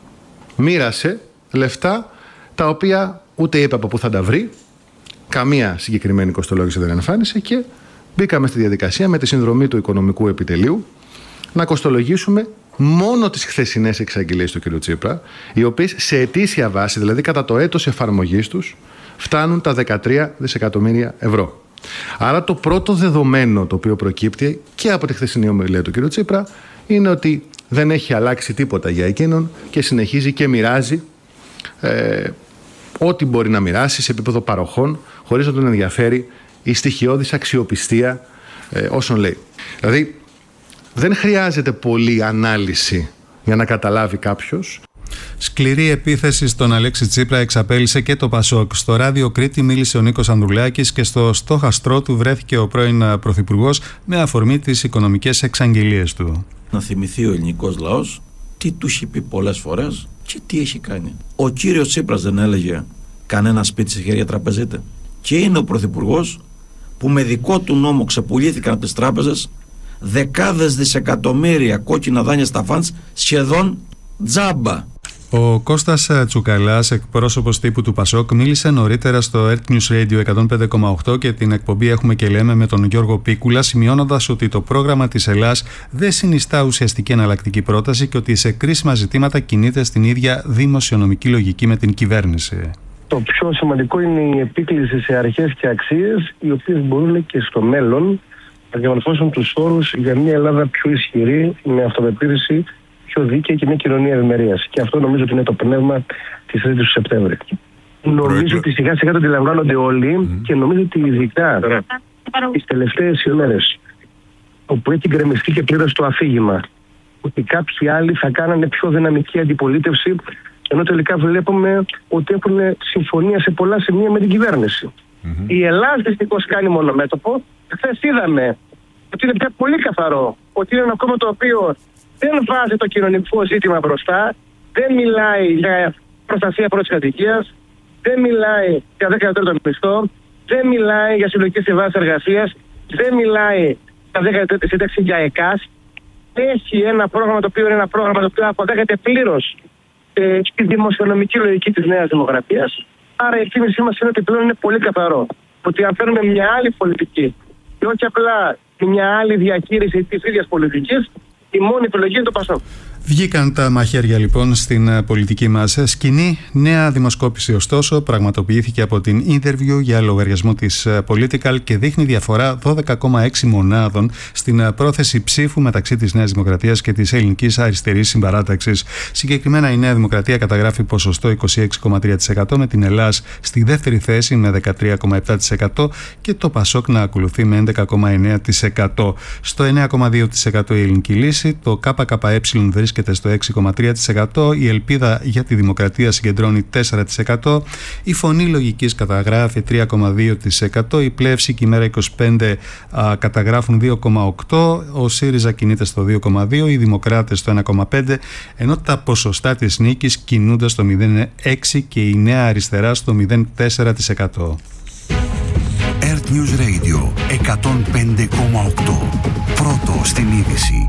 Μοίρασε λεφτά τα οποία ούτε είπε από πού θα τα βρει, καμία συγκεκριμένη κοστολόγηση δεν εμφάνισε, και μπήκαμε στη διαδικασία με τη συνδρομή του Οικονομικού Επιτελείου να κοστολογήσουμε μόνο τις χθεσινές εξαγγελίες του κ. Τσίπρα, οι οποίες σε ετήσια βάση, δηλαδή κατά το έτος εφαρμογής τους, φτάνουν τα δεκατρία δισεκατομμύρια ευρώ. Άρα το πρώτο δεδομένο το οποίο προκύπτει και από τη χθεσινή ομιλία του κ. Τσίπρα είναι ότι δεν έχει αλλάξει τίποτα για εκείνον και συνεχίζει και μοιράζει ε, ό,τι μπορεί να μοιράσει σε επίπεδο παροχών, χωρίς να τον ενδιαφέρει η στοιχειώδης αξιοπιστία ε, όσων λέει. Δηλαδή δεν χρειάζεται πολλή ανάλυση για να καταλάβει κάποιος. Σκληρή επίθεση στον Αλέξη Τσίπρα εξαπέλυσε και το Πασόκ. Στο ράδιο Κρήτη μίλησε ο Νίκος Ανδρουλάκης και στο στόχαστρό του βρέθηκε ο πρώην Πρωθυπουργός με αφορμή τις οικονομικές εξαγγελίες του. Να θυμηθεί ο ελληνικός λαός τι του έχει πει πολλές φορές και τι έχει κάνει. Ο κύριος Τσίπρας δεν έλεγε κανένα σπίτι σε χέρια τραπεζίτε. Και είναι ο Πρωθυπουργός που με δικό του νόμο ξεπουλήθηκαν από τις τράπεζες δεκάδες δισεκατομμύρια κόκκινα δάνεια στα φαντς σχεδόν τζάμπα. Ο Κώστας Τσουκαλάς, εκπρόσωπος τύπου του Πασόκ, μίλησε νωρίτερα στο Earth News Radio εκατόν πέντε κόμμα οκτώ και την εκπομπή Έχουμε και Λέμε με τον Γιώργο Πίκουλα, σημειώνοντας ότι το πρόγραμμα της Ελλάς δεν συνιστά ουσιαστική εναλλακτική πρόταση και ότι σε κρίσιμα ζητήματα κινείται στην ίδια δημοσιονομική λογική με την κυβέρνηση. Το πιο σημαντικό είναι η επίκληση σε αρχές και αξίες, οι οποίες μπορούν και στο μέλλον να διαμορφώσουν τους όρους για μια Ελλάδα πιο ισχυρή, με αυτοπεποίθηση, πιο δίκαιη και μια κοινωνία ευημερίας. Και αυτό νομίζω ότι είναι το πνεύμα της τρίτης του Σεπτέμβρη. Νομίζω ότι σιγά σιγά το αντιλαμβάνονται όλοι mm. και νομίζω ότι ειδικά τις τελευταίες ημέρες, όπου έχει γκρεμιστεί και πλήρως το αφήγημα ότι κάποιοι άλλοι θα κάνανε πιο δυναμική αντιπολίτευση, ενώ τελικά βλέπουμε ότι έχουν συμφωνία σε πολλά σημεία με την κυβέρνηση. Mm-hmm. Η Ελλάδα δυστυχώς κάνει μονομέτωπο. Χθες είδαμε ότι είναι πια πολύ καθαρό ότι είναι ένα κόμμα το οποίο δεν βάζει το κοινωνικό ζήτημα μπροστά, δεν μιλάει για προστασία πρώτης κατοικίας, δεν μιλάει για δέκα τρίτο μισθό, δεν μιλάει για συλλογικές συμβάσεις εργασίας, δεν μιλάει για δέκα τρίτη σύνταξη για ΕΚΑΣ. Έχει ένα πρόγραμμα το οποίο είναι ένα πρόγραμμα το οποίο αποδέχεται πλήρως ε, στη δημοσιονομική λογική της Νέας Δημοκρατίας. Άρα η εκτίμησή μας είναι ότι πλέον είναι πολύ καθαρό. Ότι αν φέρουμε μια άλλη πολιτική και όχι απλά μια άλλη διαχείριση της ίδιας πολιτικής, η μόνη επιλογή είναι το Πασόκ. Βγήκαν τα μαχαίρια λοιπόν στην πολιτική μας σκηνή. Νέα δημοσκόπηση ωστόσο πραγματοποιήθηκε από την Interview για λογαριασμό της Political και δείχνει διαφορά δώδεκα κόμμα έξι μονάδων στην πρόθεση ψήφου μεταξύ της Νέας Δημοκρατίας και της Ελληνικής Αριστερής Συμπαράταξης. Συγκεκριμένα η Νέα Δημοκρατία καταγράφει ποσοστό είκοσι έξι κόμμα τρία τοις εκατό, με την Ελλάς στη δεύτερη θέση με δεκατρία κόμμα επτά τοις εκατό και το Πασόκ να ακολουθεί με έντεκα κόμμα εννέα τοις εκατό. Στο εννέα κόμμα δύο τοις εκατό η Ελληνική Λύση, το ΚΚΕ βρίσκεται βρίσκεται στο έξι κόμμα τρία τοις εκατό, η Ελπίδα για τη Δημοκρατία συγκεντρώνει τέσσερα τοις εκατό, η Φωνή Λογικής καταγράφει τρία κόμμα δύο τοις εκατό, η Πλεύση και η Μέρα είκοσι πέντε α, καταγράφουν δύο κόμμα οκτώ τοις εκατό, ο ΣΥΡΙΖΑ κινείται στο δύο κόμμα δύο τοις εκατό, οι Δημοκράτες στο ένα κόμμα πέντε τοις εκατό, ενώ τα ποσοστά της νίκης κινούνται στο μηδέν κόμμα έξι τοις εκατό και η Νέα Αριστερά στο μηδέν κόμμα τέσσερα τοις εκατό. Earth News Radio εκατόν πέντε κόμμα οκτώ. Πρώτο στην είδηση.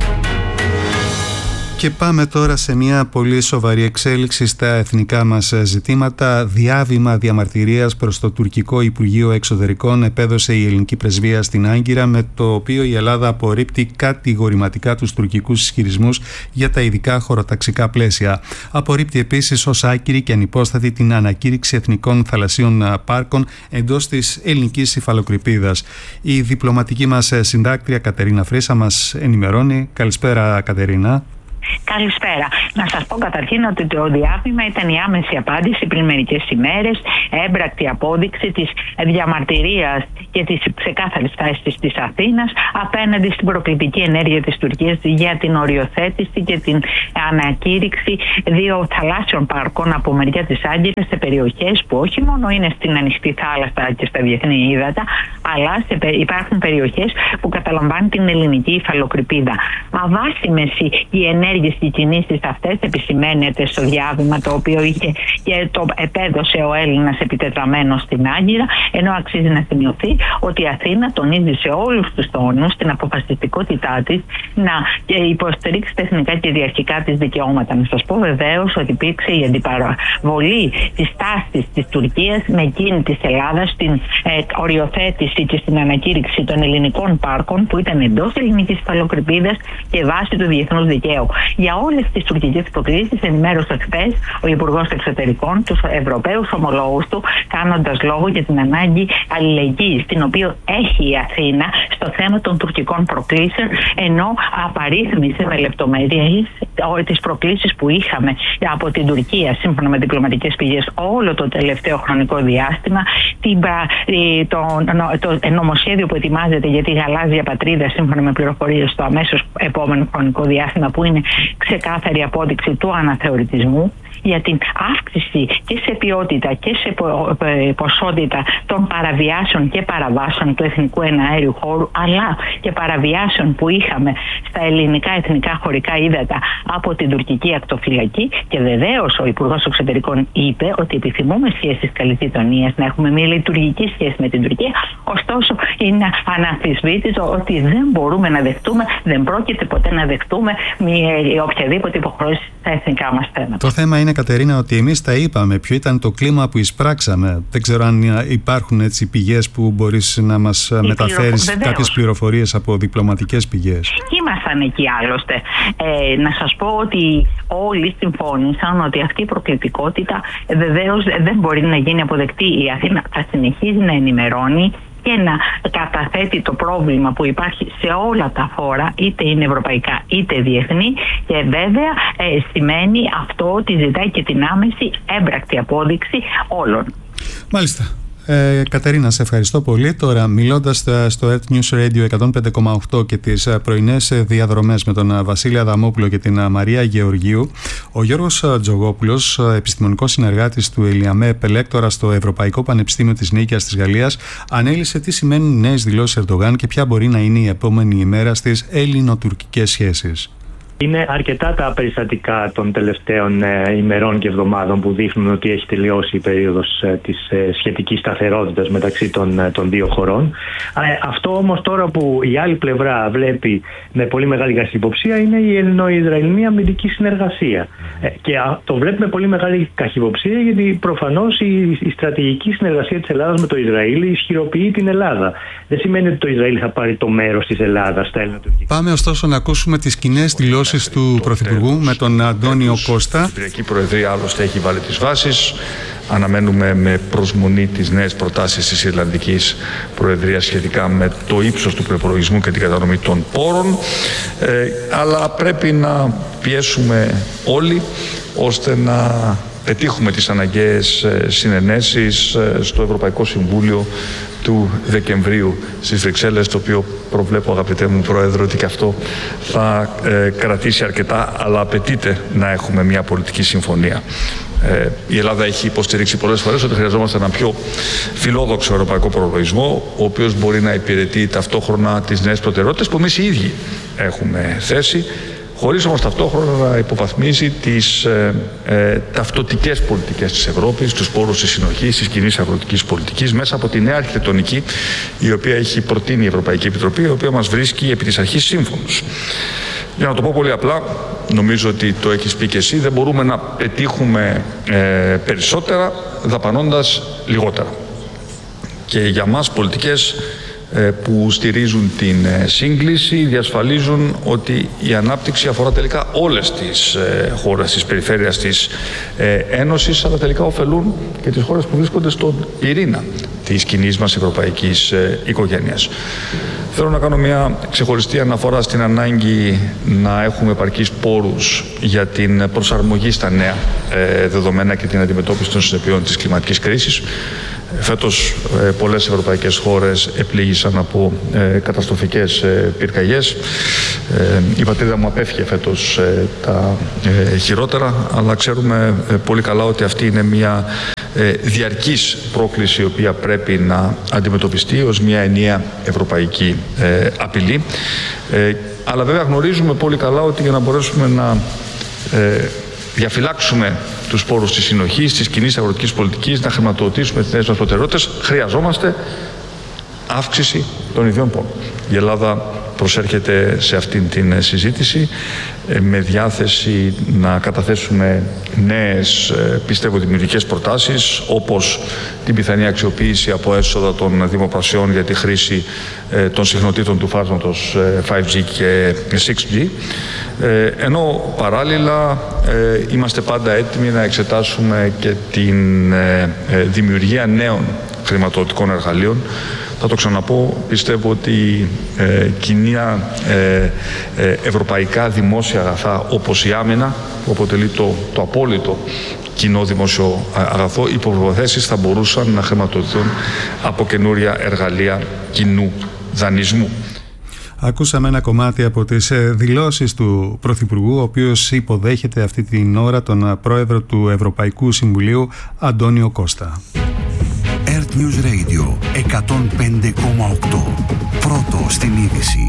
Και πάμε τώρα σε μια πολύ σοβαρή εξέλιξη στα εθνικά μας ζητήματα. Διάβημα διαμαρτυρίας προς το τουρκικό Υπουργείο Εξωτερικών επέδωσε η ελληνική πρεσβεία στην Άγκυρα, με το οποίο η Ελλάδα απορρίπτει κατηγορηματικά τους τουρκικούς ισχυρισμούς για τα ειδικά χωροταξικά πλαίσια. Απορρίπτει επίσης ως άκυρη και ανυπόστατη την ανακήρυξη εθνικών θαλασσίων πάρκων εντός της ελληνικής υφαλοκρηπίδας. Η διπλωματική μας συντάκτρια Κατερίνα Φρύσα μας ενημερώνει. Καλησπέρα, Κατερίνα. Καλησπέρα. Να σας πω καταρχήν ότι το διάβημα ήταν η άμεση απάντηση πριν μερικές ημέρες, έμπρακτη απόδειξη της διαμαρτυρίας και της ξεκάθαρης θέσης της Αθήνας απέναντι στην προκλητική ενέργεια της Τουρκίας για την οριοθέτηση και την ανακήρυξη δύο θαλάσσιων πάρκων από μεριά της Άγκυρας σε περιοχές που όχι μόνο είναι στην ανοιχτή θάλασσα και στα διεθνή ύδατα, αλλά σε, υπάρχουν περιοχές που καταλαμβάνουν την ελληνική υφαλοκρηπίδα. Αβάσιμες οι ενέργειες και οι κινήσεις αυτές επισημαίνεται στο διάβημα, το οποίο είχε και το επέδωσε ο Έλληνας επιτετραμένος στην Άγκυρα, ενώ αξίζει να σημειωθεί ότι η Αθήνα τονίζει σε όλους τους τόνους την αποφασιστικότητά της να υποστηρίξει τα εθνικά και κυριαρχικά της δικαιώματα. Να σας πω βεβαίως ότι υπήρξε η αντιπαραβολή της τάσης της Τουρκίας με εκείνη της Ελλάδας στην ε, οριοθέτηση και στην ανακήρυξη των ελληνικών πάρκων που ήταν εντός ελληνικής υφαλοκρηπίδας και βάσει του διεθνούς δικαίου. Για όλες τις τουρκικές προκλήσεις ενημέρωσε χθες ο Υπουργός Εξωτερικών τους Ευρωπαίους ομολόγους του, κάνοντας λόγο για την ανάγκη αλληλεγγύης την οποία έχει η Αθήνα στο θέμα των τουρκικών προκλήσεων, ενώ απαρίθμησε με λεπτομέρειες τις προκλήσεις που είχαμε από την Τουρκία σύμφωνα με διπλωματικές πηγές όλο το τελευταίο χρονικό διάστημα, την, το, το, το νομοσχέδιο που ετοιμάζεται για τη γαλάζια πατρίδα σύμφωνα με πληροφορίες στο αμέσως επόμενο χρονικό διάστημα, που είναι ξεκάθαρη απόδειξη του αναθεωρητισμού, για την αύξηση και σε ποιότητα και σε ποσότητα των παραβιάσεων και παραβάσεων του εθνικού εναέριου χώρου, αλλά και παραβιάσεων που είχαμε στα ελληνικά εθνικά χωρικά ύδατα από την τουρκική ακτοφυλακή. Και βεβαίως ο Υπουργός Εξωτερικών είπε ότι επιθυμούμε σχέσεις καλής γειτονίας, να έχουμε μια λειτουργική σχέση με την Τουρκία. Ωστόσο, είναι αναμφισβήτητο ότι δεν μπορούμε να δεχτούμε, δεν πρόκειται ποτέ να δεχτούμε μια, οποιαδήποτε υποχρέωση στα εθνικά μας θέματα. Το θέμα είναι, Κατερίνα, ότι εμείς τα είπαμε. Ποιο ήταν το κλίμα που εισπράξαμε? Δεν ξέρω αν υπάρχουν έτσι πηγές που μπορείς να μας Η μεταφέρεις πληρο... κάποιες πληροφορίες από διπλωματικές πηγές. Ήμασταν εκεί άλλωστε. Ε, να σας πω ότι όλοι συμφώνησαν ότι αυτή η προκλητικότητα βεβαίως δεν μπορεί να γίνει αποδεκτή. Η Αθήνα θα συνεχίζει να ενημερώνει και να καταθέτει το πρόβλημα που υπάρχει σε όλα τα φόρα, είτε είναι ευρωπαϊκά είτε διεθνή, και βέβαια ε, σημαίνει αυτό ότι ζητάει και την άμεση έμπρακτη απόδειξη όλων. Μάλιστα. Ε, Κατερίνα, σε ευχαριστώ πολύ. Τώρα, μιλώντας στο Earth News Radio εκατόν πέντε κόμμα οκτώ και τις πρωινές διαδρομές με τον Βασίλη Αδαμόπουλο και την Μαρία Γεωργίου, ο Γιώργος Τζογόπουλος, επιστημονικός συνεργάτης του ΕΛΙΑΜΕΠ, ελέκτορα στο Ευρωπαϊκό Πανεπιστήμιο της Νίκαιας της Γαλλίας, ανέλησε τι σημαίνουν οι νέες δηλώσεις Ερντογάν και ποια μπορεί να είναι η επόμενη ημέρα στις ελληνοτουρκικές σχέσεις. Είναι αρκετά τα περιστατικά των τελευταίων ε, ημερών και εβδομάδων που δείχνουν ότι έχει τελειώσει η περίοδος ε, της ε, σχετικής σταθερότητας μεταξύ των, ε, των δύο χωρών. Ε, αυτό όμως τώρα που η άλλη πλευρά βλέπει με πολύ μεγάλη καχυποψία είναι η ελληνο-ισραηλινή αμυντική συνεργασία. Ε, και α, το βλέπει με πολύ μεγάλη καχυποψία γιατί προφανώς η, η στρατηγική συνεργασία της Ελλάδας με το Ισραήλ ισχυροποιεί την Ελλάδα. Δεν σημαίνει ότι το Ισραήλ θα πάρει το μέρος της Ελλάδας στα ελληνοτουρκικά. Πάμε ωστόσο να ακούσουμε τις κοινές δηλώσεις του Πρωθυπουργού με τον Αντώνιο Κώστα. Η Κυπριακή Προεδρία άλλωστε έχει βάλει τις βάσεις. Αναμένουμε με προσμονή τις νέες προτάσεις της Ιρλανδικής Προεδρίας σχετικά με το ύψος του προϋπολογισμού και την κατανομή των πόρων. Ε, αλλά πρέπει να πιέσουμε όλοι ώστε να πετύχουμε τις αναγκαίες συνενέσεις στο Ευρωπαϊκό Συμβούλιο του Δεκεμβρίου στις Βρυξέλλες, το οποίο προβλέπω, αγαπητέ μου Πρόεδρο, ότι και αυτό θα ε, κρατήσει αρκετά, αλλά απαιτείται να έχουμε μια πολιτική συμφωνία. Ε, η Ελλάδα έχει υποστηρίξει πολλές φορές ότι χρειαζόμαστε ένα πιο φιλόδοξο ευρωπαϊκό προπολογισμό, ο οποίος μπορεί να υπηρετεί ταυτόχρονα τις νέες προτεραιότητες που εμείς οι ίδιοι έχουμε θέσει, χωρίς όμως ταυτόχρονα να υποβαθμίζει τις ε, ε, ταυτοτικές πολιτικές της Ευρώπης, τους πόρους της συνοχής, της κοινής αγροτικής πολιτικής, μέσα από τη νέα αρχιτεκτονική η οποία έχει προτείνει η Ευρωπαϊκή Επιτροπή, η οποία μας βρίσκει επί της αρχής σύμφωνος. Για να το πω πολύ απλά, νομίζω ότι το έχεις πει και εσύ, δεν μπορούμε να πετύχουμε ε, περισσότερα δαπανώντας λιγότερα. Και για μας πολιτικές που στηρίζουν την σύγκληση διασφαλίζουν ότι η ανάπτυξη αφορά τελικά όλες τις χώρες της περιφέρειας της Ένωσης, αλλά τελικά ωφελούν και τις χώρες που βρίσκονται στον πυρήνα της κοινής μας ευρωπαϊκής οικογένειας. Θέλω να κάνω μια ξεχωριστή αναφορά στην ανάγκη να έχουμε επαρκείς πόρους για την προσαρμογή στα νέα δεδομένα και την αντιμετώπιση των συνεπειών της κλιματικής κρίσης. Φέτος ε, πολλές ευρωπαϊκές χώρες επλήγησαν από ε, καταστροφικές ε, πυρκαγιές. Ε, η πατρίδα μου απέφυγε φέτος ε, τα ε, χειρότερα, αλλά ξέρουμε ε, πολύ καλά ότι αυτή είναι μια ε, διαρκής πρόκληση η οποία πρέπει να αντιμετωπιστεί ως μια ενιαία ευρωπαϊκή ε, απειλή. Ε, αλλά βέβαια γνωρίζουμε πολύ καλά ότι για να μπορέσουμε να ε, διαφυλάξουμε τους πόρους της συνοχής, της κοινής αγροτικής πολιτικής, να χρηματοδοτήσουμε τις νέες μας προτεραιότητες, χρειαζόμαστε αύξηση των ιδιών πόρων. Η Ελλάδα προσέρχεται σε αυτήν την συζήτηση με διάθεση να καταθέσουμε νέες, πιστεύω, δημιουργικές προτάσεις, όπως την πιθανή αξιοποίηση από έσοδα των δημοπρασιών για τη χρήση των συχνοτήτων του φάσματος φάιβ τζι και σιξ τζι, ενώ παράλληλα είμαστε πάντα έτοιμοι να εξετάσουμε και την δημιουργία νέων χρηματοδοτικών εργαλείων. Θα το ξαναπώ, πιστεύω ότι ε, κοινά ε, ε, ευρωπαϊκά δημόσια αγαθά όπως η άμυνα, που αποτελεί το, το απόλυτο κοινό δημόσιο αγαθό, οι προποθέσεις θα μπορούσαν να χρηματοδοτηθούν από καινούρια εργαλεία κοινού δανεισμού. Ακούσαμε ένα κομμάτι από τις δηλώσεις του Πρωθυπουργού, ο οποίος υποδέχεται αυτή την ώρα τον Πρόεδρο του Ευρωπαϊκού Συμβουλίου, Αντώνιο Κώστα. Earth News Radio εκατόν πέντε κόμμα οκτώ. Πρώτο στην είδηση.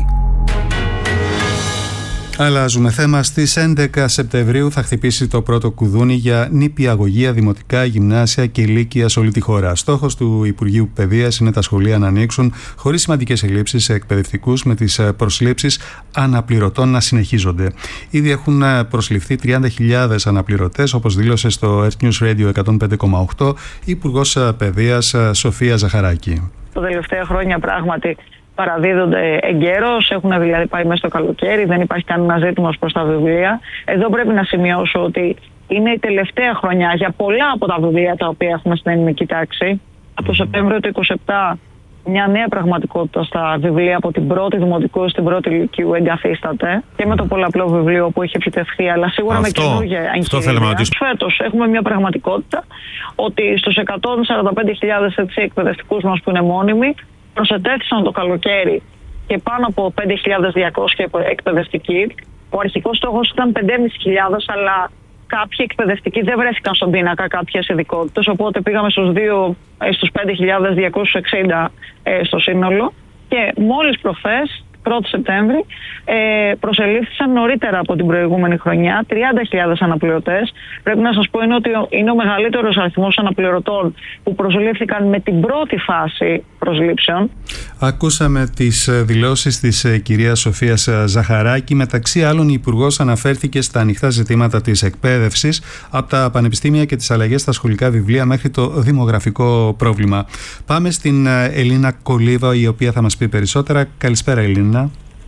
Αλλάζουμε θέμα. Στις έντεκα Σεπτεμβρίου θα χτυπήσει το πρώτο κουδούνι για νηπιαγωγεία, δημοτικά, γυμνάσια και λύκεια σε όλη τη χώρα. Στόχος του Υπουργείου Παιδείας είναι τα σχολεία να ανοίξουν χωρίς σημαντικές ελλείψεις σε εκπαιδευτικούς, με τις προσλήψεις αναπληρωτών να συνεχίζονται. Ήδη έχουν προσληφθεί τριάντα χιλιάδες αναπληρωτές, όπως δήλωσε στο Earth News Radio εκατόν πέντε κόμμα οκτώ η Υπουργός Παιδείας Σοφία Ζαχαράκη. Τα τελευταία χρόνια πράγματι παραδίδονται εγκαίρως, έχουν δηλαδή πάει μέσα στο καλοκαίρι, δεν υπάρχει κανένα ζήτημα προς τα βιβλία. Εδώ πρέπει να σημειώσω ότι είναι η τελευταία χρονιά για πολλά από τα βιβλία τα οποία έχουμε στην ελληνική τάξη. Από το Σεπτέμβριο του είκοσι επτά μια νέα πραγματικότητα στα βιβλία από την πρώτη δημοτικού στην πρώτη λυκείου εγκαθίσταται, και με το πολλαπλό βιβλίο που έχει επιτευχθεί, αλλά σίγουρα αυτό, με καινούργια εγχειρήματα. Φέτος έχουμε μια πραγματικότητα ότι στους εκατόν σαράντα πέντε χιλιάδες εκπαιδευτικούς μας που είναι μόνιμοι, προσετέθησαν το καλοκαίρι και πάνω από πέντε χιλιάδες διακόσιοι εκπαιδευτικοί. Ο αρχικός στόχος ήταν πέντε χιλιάδες πεντακόσιοι, αλλά κάποιοι εκπαιδευτικοί δεν βρέθηκαν στον πίνακα κάποιες ειδικότητες, οπότε πήγαμε στους, στους πέντε χιλιάδες διακόσιους εξήντα ε, στο σύνολο, και μόλις προχθές, πρώτη Σεπτέμβρη, ε, προσελήφθησαν νωρίτερα από την προηγούμενη χρονιά τριάντα χιλιάδες αναπληρωτές. Πρέπει να σας πω είναι ότι είναι ο μεγαλύτερος αριθμός αναπληρωτών που προσελήφθηκαν με την πρώτη φάση προσλήψεων. Ακούσαμε τις δηλώσεις της κυρίας Σοφίας Ζαχαράκη. Μεταξύ άλλων, η Υπουργός αναφέρθηκε στα ανοιχτά ζητήματα της εκπαίδευσης, από τα πανεπιστήμια και τις αλλαγές στα σχολικά βιβλία μέχρι το δημογραφικό πρόβλημα. Πάμε στην Ελίνα Κολίβα, η οποία θα μας πει περισσότερα. Καλησπέρα, Ελίνα.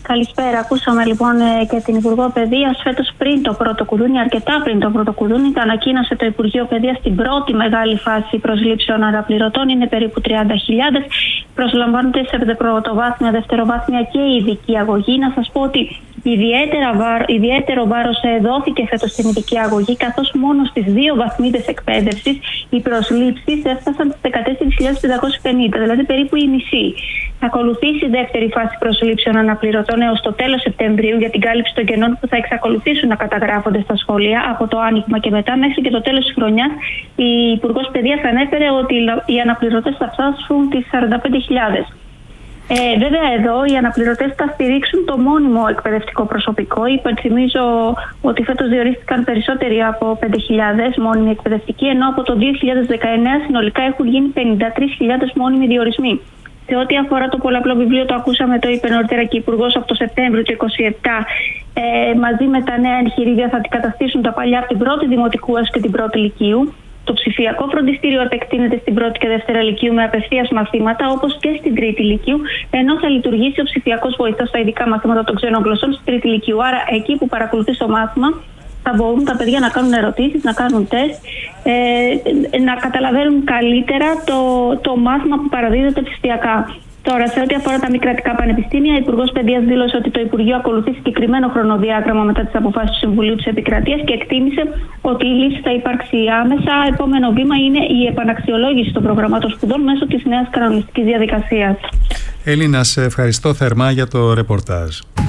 Καλησπέρα. Ακούσαμε λοιπόν και την Υπουργό Παιδείας. Φέτος πριν το πρώτο κουδούνι, αρκετά πριν το πρώτο κουδούνι, τα ανακοίνωσε το Υπουργείο Παιδείας στην πρώτη μεγάλη φάση προσλήψεων αναπληρωτών. Είναι περίπου τριάντα χιλιάδες. Προσλαμβάνονται σε πρωτοβάθμια, δευτεροβάθμια και ειδική αγωγή. Να σας πω ότι ιδιαίτερο βάρος δόθηκε φέτος στην ειδική αγωγή, καθώς μόνο στις δύο βαθμίδες εκπαίδευσης οι προσλήψεις έφτασαν στις δεκατέσσερις χιλιάδες πεντακόσιες πενήντα, δηλαδή περίπου η μισή. Θα ακολουθήσει η δεύτερη φάση προσλήψεων αναπληρωτών έως το τέλος Σεπτεμβρίου για την κάλυψη των κενών που θα εξακολουθήσουν να καταγράφονται στα σχολεία από το άνοιγμα και μετά μέχρι και το τέλος της χρονιάς. Η Υπουργός Παιδείας ανέφερε ότι οι αναπληρωτές θα φτάσουν τις σαράντα πέντε χιλιάδες. Ε, βέβαια εδώ οι αναπληρωτές θα στηρίξουν το μόνιμο εκπαιδευτικό προσωπικό. Υπενθυμίζω ότι φέτος διορίστηκαν περισσότεροι από πέντε χιλιάδες μόνιμοι εκπαιδευτικοί, ενώ από το δύο χιλιάδες δεκαεννέα συνολικά έχουν γίνει πενήντα τρεις χιλιάδες μόνιμοι διορισμοί. Σε ό,τι αφορά το πολλαπλό βιβλίο, το ακούσαμε, το είπε νωρίτερα και η Υπουργός, από το Σεπτέμβριο του είκοσι επτά, ε, μαζί με τα νέα εγχειρίδια θα αντικαταστήσουν τα παλιά από την πρώτη δημοτικού έως και την πρώτη λυκείου. Το ψηφιακό φροντιστήριο επεκτείνεται στην πρώτη και δεύτερη λυκείου με απευθείας μαθήματα, όπως και στην τρίτη λυκείου, ενώ θα λειτουργήσει ο ψηφιακός βοηθός στα ειδικά μαθήματα των ξένων γλωσσών στην τρίτη λυκείου. Άρα, εκεί που παρακολουθεί το μάθημα, θα μπορούν τα παιδιά να κάνουν ερωτήσεις, να κάνουν τεστ, ε, να καταλαβαίνουν καλύτερα το, το μάθημα που παραδίδεται ψηφιακά. Τώρα, σε ό,τι αφορά τα μη κρατικά πανεπιστήμια, ο Υπουργός Παιδείας δήλωσε ότι το Υπουργείο ακολουθεί συγκεκριμένο χρονοδιάγραμμα μετά τις αποφάσεις του Συμβουλίου της Επικρατείας και εκτίμησε ότι η λύση θα υπάρξει άμεσα. Επόμενο βήμα είναι η επαναξιολόγηση των προγραμμάτων σπουδών μέσω της νέας κανονιστικής διαδικασίας. Έλληνα, σε ευχαριστώ θερμά για το ρεπορτάζ.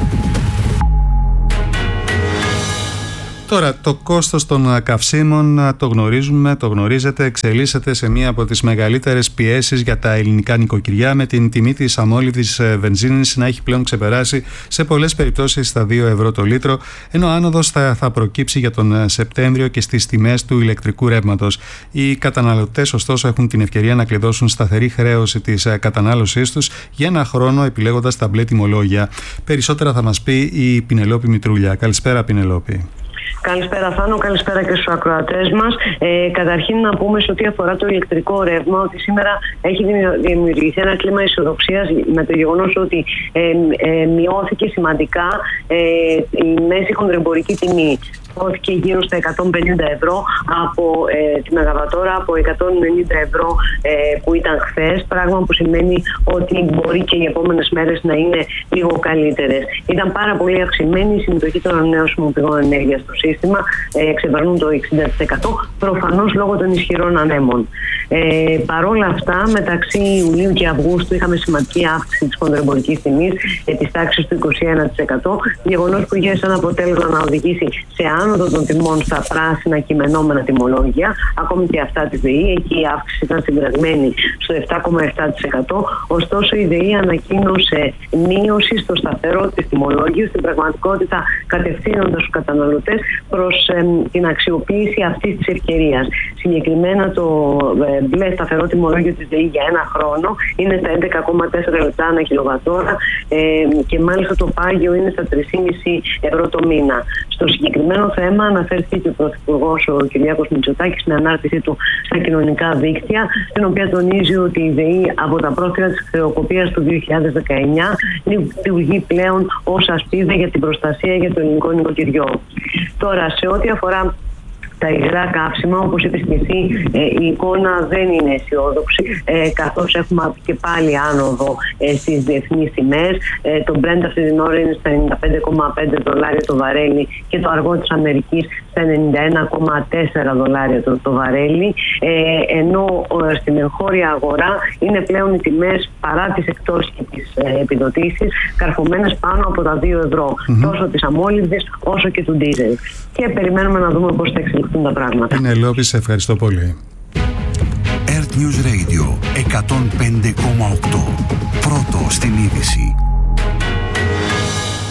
Τώρα, το κόστος των καυσίμων, το γνωρίζουμε, το γνωρίζετε, εξελίσσεται σε μία από τις μεγαλύτερες πιέσεις για τα ελληνικά νοικοκυριά, με την τιμή της αμόλυβδης βενζίνης να έχει πλέον ξεπεράσει σε πολλές περιπτώσεις τα δύο ευρώ το λίτρο, ενώ άνοδος θα, θα προκύψει για τον Σεπτέμβριο και στις τιμές του ηλεκτρικού ρεύματος. Οι καταναλωτές, ωστόσο, έχουν την ευκαιρία να κλειδώσουν σταθερή χρέωση της κατανάλωσής τους για ένα χρόνο, επιλέγοντας τα μπλε τιμολόγια. Περισσότερα θα μας πει η Πινελόπη Μητρούλια. Καλησπέρα, Πινελόπη. Καλησπέρα Θάνο, καλησπέρα και στους ακροατές μας. Ε, καταρχήν να πούμε σε ό,τι αφορά το ηλεκτρικό ρεύμα ότι σήμερα έχει δημιουργηθεί ένα κλίμα αισιοδοξίας με το γεγονός ότι ε, ε, μειώθηκε σημαντικά ε, η μέση χονδρεμπορική τιμή. Μειώθηκε γύρω στα εκατόν πενήντα ευρώ από ε, τη Μεγαβατόρα, από εκατόν ενενήντα ευρώ ε, που ήταν χθες, πράγμα που σημαίνει ότι μπορεί και οι επόμενες μέρες να είναι λίγο καλύτερες. Ήταν πάρα πολύ αυξημένη η συμμετοχή των ανανεώσιμων πηγών ενέργειας στο σύστημα, ε, ξεπερνούν το εξήντα τοις εκατό, προφανώς λόγω των ισχυρών ανέμων. Ε, Παρ' όλα αυτά, μεταξύ Ιουλίου και Αυγούστου είχαμε σημαντική αύξηση της χονδρεμπορικής τιμής ε, της τάξης του είκοσι ένα τοις εκατό, γεγονός που είχε σαν αποτέλεσμα να οδηγήσει σε άνοδο των τιμών στα πράσινα κειμενόμενα τιμολόγια, ακόμη και αυτά της ΔΕΗ. Εκεί η αύξηση ήταν συγκρατημένη στο επτά κόμμα επτά τοις εκατό. Ωστόσο, η ΔΕΗ ανακοίνωσε μείωση στο σταθερό της τιμολόγιου, στην πραγματικότητα κατευθύνοντας τους καταναλωτές προς ε, την αξιοποίηση αυτής της ευκαιρίας. Συγκεκριμένα, το ε, μπλε σταθερό τιμολόγιο της ΔΕΗ για ένα χρόνο είναι στα έντεκα κόμμα τέσσερα λεπτά ανά κιλοβατόρα ε, και μάλιστα το πάγιο είναι στα τρία κόμμα πέντε ευρώ το μήνα. Στο συγκεκριμένο θέμα αναφέρθηκε και ο Πρωθυπουργός ο Κυριάκος Μητσοτάκης στην ανάρτησή του στα κοινωνικά δίκτυα, στην οποία τονίζει ότι η ΔΕΗ από τα πρόθυρα της χρεοκοπίας του δύο χιλιάδες δεκαεννιά λειτουργεί πλέον ως ασπίδα για την προστασία για το ελληνικό νοικοκυριό. Τώρα, σε ό,τι αφορά τα υγρά καύσιμα, όπως είπες και εσύ, ε, η εικόνα δεν είναι αισιόδοξη, ε, καθώς έχουμε και πάλι άνοδο ε, στις διεθνείς τιμές. Ε, το Brent αυτή την ώρα είναι στα ενενήντα πέντε κόμμα πέντε δολάρια το βαρέλι και το αργό της Αμερικής στα ενενήντα ένα κόμμα τέσσερα δολάρια το, το βαρέλι, ε, ενώ ε, στην εγχώρια αγορά είναι πλέον οι τιμές, παρά τις εκτόσεις και τις ε, επιδοτήσεις, καρφωμένες πάνω από τα δύο ευρώ, mm-hmm. τόσο της αμόλυβδης όσο και του ντίζελ. Και περιμένουμε να δούμε πώς θα εξελιχθούν τα πράγματα. Πινελόπη, σε ευχαριστώ πολύ. Earth News Radio εκατόν πέντε κόμμα οκτώ. Πρώτο στην είδηση.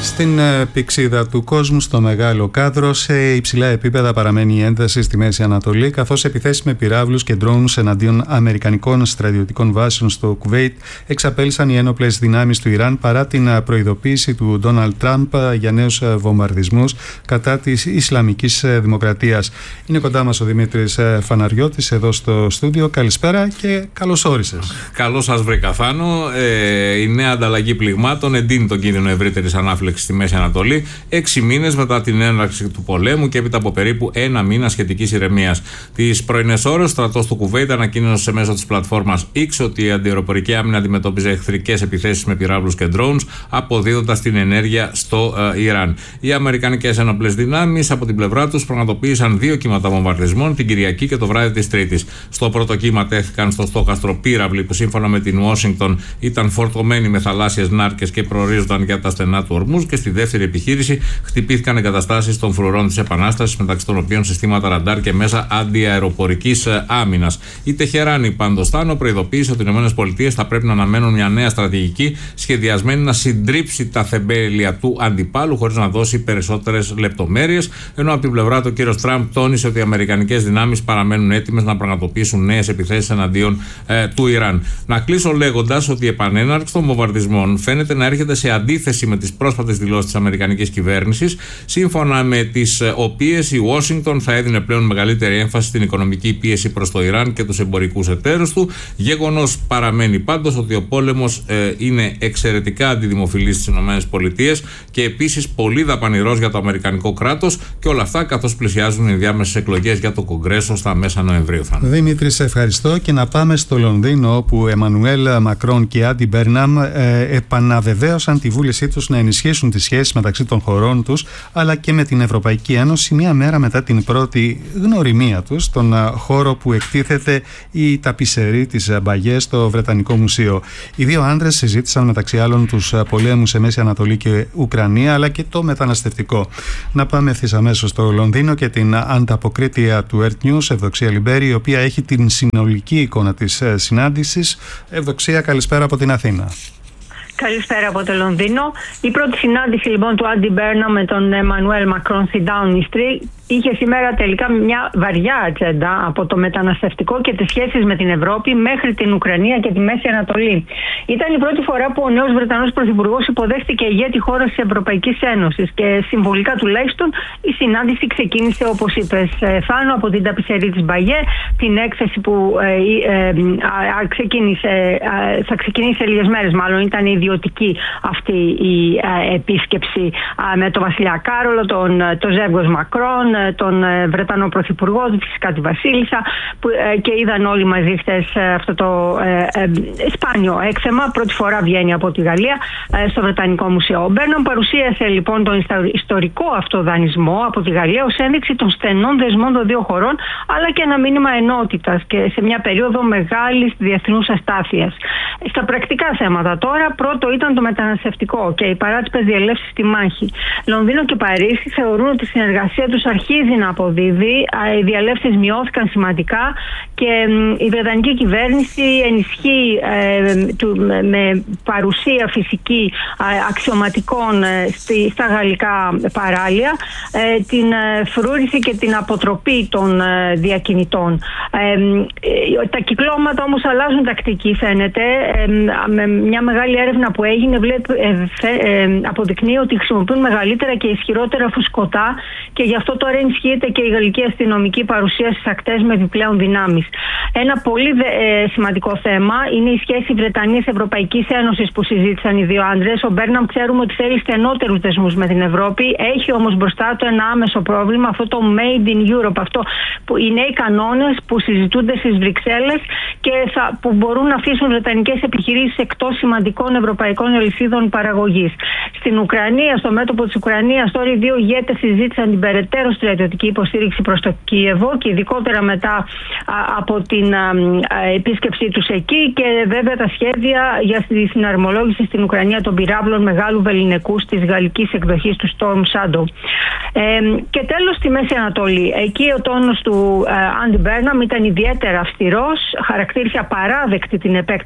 Στην πηξίδα του κόσμου, στο μεγάλο κάδρο, σε υψηλά επίπεδα παραμένει η ένταση στη Μέση Ανατολή, καθώς επιθέσεις με πυράβλους και ντρόουνς εναντίον αμερικανικών στρατιωτικών βάσεων στο Κουβέιτ εξαπέλυσαν οι ένοπλες δυνάμεις του Ιράν παρά την προειδοποίηση του Ντόναλντ Τραμπ για νέους βομβαρδισμούς κατά της Ισλαμικής Δημοκρατίας. Είναι κοντά μας ο Δημήτρης Φαναριώτης εδώ στο στούντιο. Καλησπέρα και καλώς όρισες. Καλώς σας βρήκα, Θάνο. Ε, η νέα ανταλλαγή πληγμάτων εντείνει τον κίνδυνο ευρύτερης ανάφλεξης στη Μέση Ανατολή, έξι μήνες μετά την έναρξη του πολέμου και έπειτα από περίπου ένα μήνα σχετικής ηρεμίας. Τις πρωινές ώρες, ο στρατός του Κουβέιτ ανακοίνωσε μέσω της πλατφόρμας X ότι η αντιαεροπορική άμυνα αντιμετώπιζε εχθρικές επιθέσεις με πυράβλους και drones, αποδίδοντας την ενέργεια στο ε, Ιράν. Οι αμερικανικές ένοπλες δυνάμεις από την πλευρά τους πραγματοποίησαν δύο κύματα βομβαρδισμών την Κυριακή και το βράδυ της Τρίτης. Στο πρώτο κύμα τέθηκαν στο στόχαστρο πύραυλοι που σύμφωνα με την Ουάσιγκτον ήταν φορτωμένοι με θαλάσσιες νάρκες και προορίζονταν για τα στενά του Ορμούζ, και στη δεύτερη επιχείρηση χτυπήθηκαν εγκαταστάσεις των φρουρών της Επανάστασης, μεταξύ των οποίων συστήματα ραντάρ και μέσα αντιαεροπορικής άμυνας. Η Τεχεράνη, πάντως, Θάνο, προειδοποίησε ότι οι ΗΠΑ θα πρέπει να αναμένουν μια νέα στρατηγική σχεδιασμένη να συντρίψει τα θεμέλια του αντιπάλου, χωρίς να δώσει περισσότερες λεπτομέρειες. Ενώ από την πλευρά του, ο κ. Τραμπ τόνισε ότι οι αμερικανικές δυνάμεις παραμένουν έτοιμες να πραγματοποιήσουν νέες επιθέσεις εναντίον ε, του Ιράν. Να κλείσω λέγοντας ότι η επανέναρξη των βομβαρδισμών φαίνεται να έρχεται σε αντίθεση με τις πρόσφατες δηλώσεις της αμερικανικής κυβέρνησης, σύμφωνα με τις οποίες η Ουάσιγκτον θα έδινε πλέον μεγαλύτερη έμφαση στην οικονομική πίεση προς το Ιράν και τους εμπορικούς εταίρους του. Γεγονός παραμένει πάντως ότι ο πόλεμος ε, είναι εξαιρετικά αντιδημοφιλής στις ΗΠΑ και επίσης πολύ δαπανηρός για το αμερικανικό κράτος, και όλα αυτά καθώς πλησιάζουν οι διάμεσες εκλογές για το Κογκρέσο στα μέσα Νοεμβρίου. Δημήτρη, σε ευχαριστώ, και να πάμε στο Λονδίνο, όπου Εμμανουέλ Μακρόν και Άντι Μπέρναμ ε, επαναβεβαίωσαν τη βούλησή τους να ενισχύσουν τις σχέσεις μεταξύ των χωρών τους αλλά και με την Ευρωπαϊκή Ένωση, μία μέρα μετά την πρώτη γνωριμία τους στον χώρο που εκτίθεται η ταπισερή της Μπαγιέ στο Βρετανικό Μουσείο. Οι δύο άντρες συζήτησαν μεταξύ άλλων τους πολέμους σε Μέση Ανατολή και Ουκρανία, αλλά και το μεταναστευτικό. Να πάμε ευθύς αμέσως στο Λονδίνο και την ανταποκρίτρια του Earth News, Ευδοξία Λιμπέρη, η οποία έχει την συνολική εικόνα της συνάντησης. Ευδοξία, καλησπέρα από την Αθήνα. Καλησπέρα από το Λονδίνο. Η πρώτη συνάντηση λοιπόν του Άντι Μπέρναμ με τον Εμμανουέλ Μακρόν στη Downing Street είχε σήμερα τελικά μια βαριά ατζέντα, από το μεταναστευτικό και τις σχέσεις με την Ευρώπη μέχρι την Ουκρανία και τη Μέση Ανατολή. Ήταν η πρώτη φορά που ο νέος Βρετανός Πρωθυπουργός υποδέχτηκε ηγέτη χώρας της Ευρωπαϊκής Ένωσης, και συμβολικά τουλάχιστον η συνάντηση ξεκίνησε, όπως είπες, Θάνο, από την ταπισερή της Μπαγιέ, την έκθεση που ε, ε, ε, ξεκίνησε, ε, θα ξεκινήσει σε λίγες μέρες, μάλλον ήταν ιδιωτική αυτή η ε, επίσκεψη ε, με τον Βασιλιά Κάρολο, τον, τον Ζεύγος Μακρόν, τον Βρετανό Πρωθυπουργό, φυσικά τη Βασίλισσα, που, ε, και είδαν όλοι μαζί χθες αυτό το ε, ε, σπάνιο έκθεμα. Πρώτη φορά βγαίνει από τη Γαλλία ε, στο Βρετανικό Μουσείο. Ο Μπέρναμ παρουσίασε λοιπόν τον ιστορικό αυτό δανεισμό από τη Γαλλία ως ένδειξη των στενών δεσμών των δύο χωρών, αλλά και ένα μήνυμα ενότητας και σε μια περίοδο μεγάλης διεθνούς αστάθειας. Στα πρακτικά θέματα τώρα, πρώτο ήταν το μεταναστευτικό και οι παράτυπες διελεύσεις στη μάχη. Λονδίνο και Παρίσι θεωρούν ότι η συνεργασία τους αρχίζει να αποδίδει. Οι διαλέψεις μειώθηκαν σημαντικά και η Βρετανική κυβέρνηση ενισχύει ε, του, με παρουσία φυσική ε, αξιωματικών ε, στη, στα γαλλικά παράλια, ε, την ε, φρούρηση και την αποτροπή των ε, διακινητών. Ε, ε, τα κυκλώματα όμως αλλάζουν τακτική, φαίνεται. Ε, με μια μεγάλη έρευνα που έγινε βλέπ, ε, ε, αποδεικνύει ότι χρησιμοποιούν μεγαλύτερα και ισχυρότερα φουσκωτά, και γι' αυτό τώρα ενισχύεται και η γαλλική αστυνομική παρουσία στις ακτές με επιπλέον δυνάμεις. Ένα πολύ ε, σημαντικό θέμα είναι η σχέση Βρετανίας-Ευρωπαϊκής Ένωσης που συζήτησαν οι δύο άντρες. Ο Μπέρναμ ξέρουμε ότι θέλει στενότερους δεσμούς με την Ευρώπη. Έχει όμως μπροστά του ένα άμεσο πρόβλημα, αυτό το Made in Europe, αυτό που οι νέοι κανόνες που συζητούνται στις Βρυξέλλες και θα, που μπορούν να αφήσουν βρετανικές επιχειρήσεις εκτός σημαντικών ευρωπαϊκών αλυσίδων παραγωγής. Στην Ουκρανία, στο μέτωπο της Ουκρανίας, τώρα οι δύο ηγέτες συζήτησαν την περαιτέρω στρατιωτική υποστήριξη προς το Κίεβο, και ειδικότερα μετά α, από την α, επίσκεψή τους εκεί, και βέβαια τα σχέδια για τη συναρμολόγηση στην Ουκρανία των πυράβλων μεγάλου βεληνικού της γαλλικής εκδοχής του Storm Shadow. Ε, και τέλος, στη Μέση Ανατολή. Εκεί ο τόνος του Άντι Μπέρναμ ήταν ιδιαίτερα αυστηρός, χαρακτήρισε απαράδεκτη την επέκταση των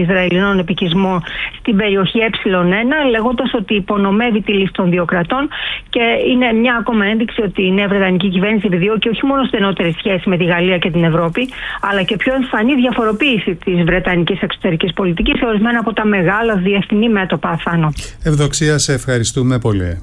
Ισραηλινών επικισμών στην περιοχή Ε ένα, λέγοντας ότι υπονομεύει τη λύση των δύο κρατών, και είναι μια ακόμα ένδειξη ότι η νέα βρετανική κυβέρνηση επιδιώκει όχι μόνο στενότερη σχέση με τη Γαλλία και την Ευρώπη, αλλά και πιο εμφανή διαφοροποίηση της βρετανικής εξωτερικής πολιτικής σε ορισμένα από τα μεγάλα διεθνή μέτωπα. Αθάνο. Ευδοξία, σε ευχαριστούμε πολύ.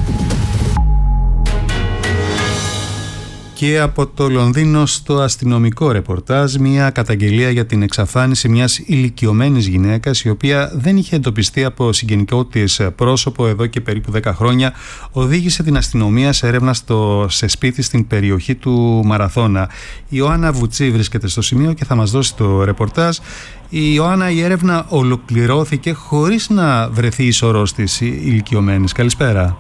Και από το Λονδίνο στο αστυνομικό ρεπορτάζ, μια καταγγελία για την εξαφάνιση μιας ηλικιωμένης γυναίκας, η οποία δεν είχε εντοπιστεί από συγγενικό της πρόσωπο εδώ και περίπου δέκα χρόνια, οδήγησε την αστυνομία σε έρευνα στο, σε σπίτι στην περιοχή του Μαραθώνα. Η Ιωάννα Βουτσί βρίσκεται στο σημείο και θα μας δώσει το ρεπορτάζ. Η Ιωάννα, η έρευνα ολοκληρώθηκε χωρίς να βρεθεί η σωρός της ηλικιωμένης. Καλησπέρα.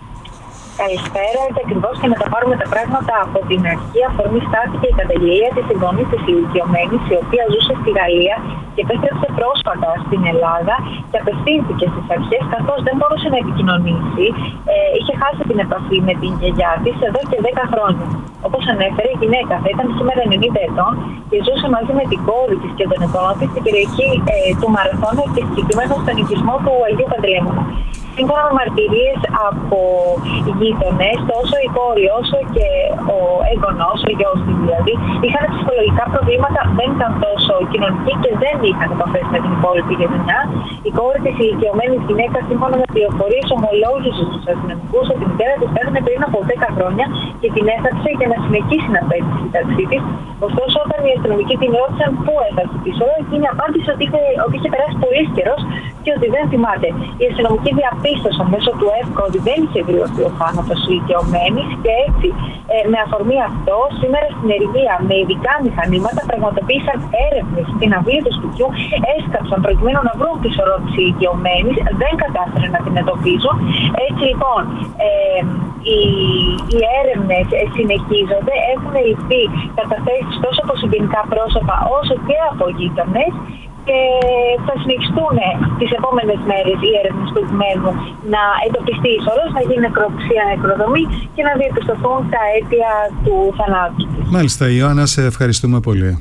Καλησπέρα, έτσι ακριβώς, και να τα πάρουμε τα πράγματα από την αρχή. Αφορμή στάθηκε η καταγγελία της συγγονής της ηλικιωμένης, η οποία ζούσε στη Γαλλία και επέστρεψε πρόσφατα στην Ελλάδα και απευθύνθηκε στις αρχές, καθώς δεν μπορούσε να επικοινωνήσει. Ε, είχε χάσει την επαφή με την γιαγιά της εδώ και δέκα χρόνια. Όπως ανέφερε, η γυναίκα θα ήταν σήμερα ενενήντα ετών και ζούσε μαζί με την κόρη της και τον εγγονό της στην περιοχή ε, του Μαραθώνα και συγκεκριμένα στον οικισμό του Αγίου Παντελεήμωνα. Σύμφωνα με μαρτυρίες από γείτονες, τόσο η κόρη όσο και ο έγγονος, ο γιος της δηλαδή, είχαν ψυχολογικά προβλήματα, δεν ήταν τόσο κοινωνικοί και δεν είχαν επαφές με την υπόλοιπη γενιά. Η κόρη της ηλικιωμένης γυναίκας, σύμφωνα με πληροφορίες, ομολόγησε στους αστυνομικούς ότι η μητέρα της πέθανε πριν από δέκα χρόνια και την έθαψε για να συνεχίσει να παίρνει τη σύνταξή της. Ωστόσο, όταν οι αστυνομικοί την ρώτησαν πού έφτασε πίσω, εκείνη απάντησε ότι είχε, ότι είχε περάσει πολύ καιρός και ότι δεν θυμάται. Οι αστυνομικοί διαπίστωσαν μέσω του ΕΦΚΑ ότι δεν είχε δηλωθεί ο θάνατος ηλικιωμένης και έτσι, ε, με αφορμή αυτό, σήμερα στην Ερημία με ειδικά μηχανήματα πραγματοποίησαν έρευνες στην αυλή του σπιτιού, έσκαψαν προκειμένου να βρουν τη σωρό της ηλικιωμένης, δεν κατάφεραν να την εντοπίσουν. Έτσι λοιπόν, ε, οι, οι έρευνες συνεχίζονται, έχουν ληφθεί καταθέσεις τόσο από συγγενικά πρόσωπα όσο και από γείτονες. Και θα συνεχιστούν τις επόμενες μέρες οι έρευνες προκειμένου να εντοπιστεί η σωρός, να γίνει νεκροψία, νεκροδομή και να διαπιστωθούν τα αίτια του θανάτου. Μάλιστα, Ιωάννα, σε ευχαριστούμε πολύ.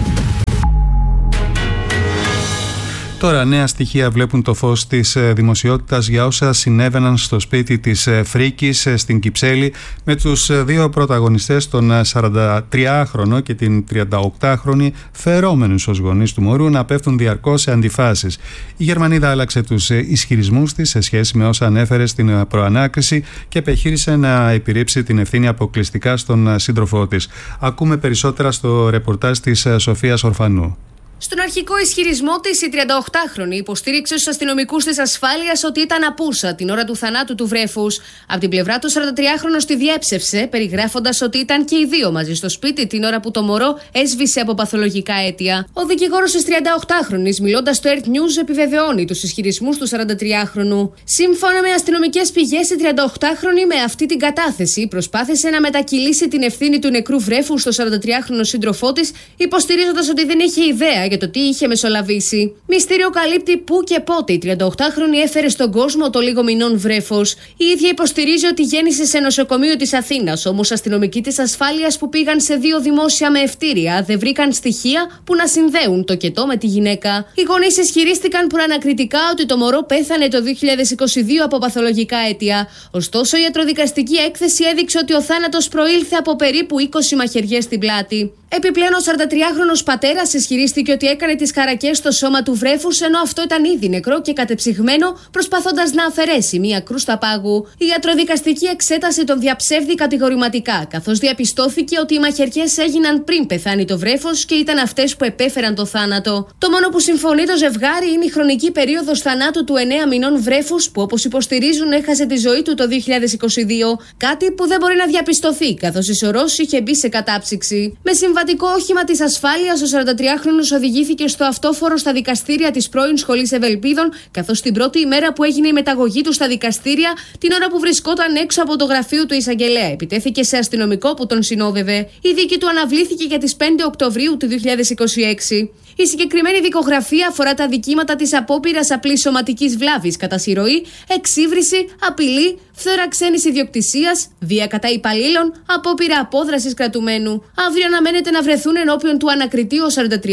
Τώρα νέα στοιχεία βλέπουν το φως της δημοσιότητας για όσα συνέβαιναν στο σπίτι της Φρίκης στην Κυψέλη με τους δύο πρωταγωνιστές, τον σαραντατριάχρονο και την τριανταοκτάχρονη, φερόμενους ως γονείς του μωρού να πέφτουν διαρκώς σε αντιφάσεις. Η Γερμανίδα άλλαξε τους ισχυρισμούς της σε σχέση με όσα ανέφερε στην προανάκριση και επιχείρησε να επιρρύψει την ευθύνη αποκλειστικά στον σύντροφό της. Ακούμε περισσότερα στο ρεπορτάζ της Σοφίας Ορφανού. Στον αρχικό ισχυρισμό της, η τριανταοκτάχρονη υποστήριξε στους αστυνομικούς της ασφάλειας ότι ήταν απούσα την ώρα του θανάτου του βρέφους. Από την πλευρά του, ο σαραντατριάχρονος τη διέψευσε, περιγράφοντας ότι ήταν και οι δύο μαζί στο σπίτι την ώρα που το μωρό έσβησε από παθολογικά αίτια. Ο δικηγόρος της τριανταοκτάχρονης, μιλώντας στο Earth News, επιβεβαιώνει τους ισχυρισμούς του σαραντατριάχρονου. Σύμφωνα με αστυνομικές πηγές, η τριανταοκτάχρονη με αυτή την κατάθεση προσπάθησε να μετακυλήσει την ευθύνη του νεκρού βρέφου στο σαραντατριάχρονο σύντροφό της, υποστηρίζοντας ότι δεν είχε ιδέα για το τι είχε μεσολαβήσει. Μυστήριο καλύπτει πού και πότε η τριανταοκτάχρονη έφερε στον κόσμο το λίγο μηνών βρέφος. Η ίδια υποστηρίζει ότι γέννησε σε νοσοκομείο της Αθήνας, όμως αστυνομικοί της ασφάλειας που πήγαν σε δύο δημόσια με ευτήρια δεν βρήκαν στοιχεία που να συνδέουν το κετό με τη γυναίκα. Οι γονείς ισχυρίστηκαν προανακριτικά ότι το μωρό πέθανε το δύο χιλιάδες είκοσι δύο από παθολογικά αίτια. Ωστόσο, η ιατροδικαστική έκθεση έδειξε ότι ο θάνατος προήλθε από περίπου είκοσι μαχαιριές στην πλάτη. Επιπλέον, ο σαραντατριάχρονος πατέρας ισχυρίστηκε ότι έκανε τις χαρακές στο σώμα του βρέφους, ενώ αυτό ήταν ήδη νεκρό και κατεψυγμένο, προσπαθώντας να αφαιρέσει μία κρούστα πάγου. Η ιατροδικαστική εξέταση τον διαψεύδει κατηγορηματικά, καθώς διαπιστώθηκε ότι οι μαχαιριές έγιναν πριν πεθάνει το βρέφος και ήταν αυτές που επέφεραν το θάνατο. Το μόνο που συμφωνεί το ζευγάρι είναι η χρονική περίοδος θανάτου του εννέα μηνών βρέφους, που όπως υποστηρίζουν έχασε τη ζωή του το δύο χιλιάδες είκοσι δύο, κάτι που δεν μπορεί να διαπιστωθεί, καθώς η σωρός είχε μπει σε κατάψυξη. Με συμβατικό όχημα της ασφάλειας, ο σαραντατριάχρονος οδηγήθηκε στο αυτόφορο στα δικαστήρια της πρώην Σχολής Ευελπίδων, καθώς την πρώτη ημέρα που έγινε η μεταγωγή του στα δικαστήρια, την ώρα που βρισκόταν έξω από το γραφείο του εισαγγελέα, επιτέθηκε σε αστυνομικό που τον συνόδευε. Η δίκη του αναβλήθηκε για τις πέντε Οκτωβρίου του δύο χιλιάδες είκοσι έξι. Η συγκεκριμένη δικογραφία αφορά τα δικήματα της απόπειρας απλής σωματικής βλάβης κατά συρροή, εξύβριση, απειλή, φθορά ξένης ιδιοκτησίας, βία κατά υπαλλήλων, απόπειρα απόδρασης κρατουμένου. Αύριο αναμένεται να βρεθούν ενώπιον του ανακριτή ο σαραντατριάχρονος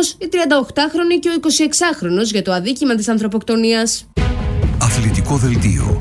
καθώς η τριανταοκτάχρονη και ο εικοσιεξάχρονος για το αδίκημα της ανθρωποκτονίας. Αθλητικό δελτίο.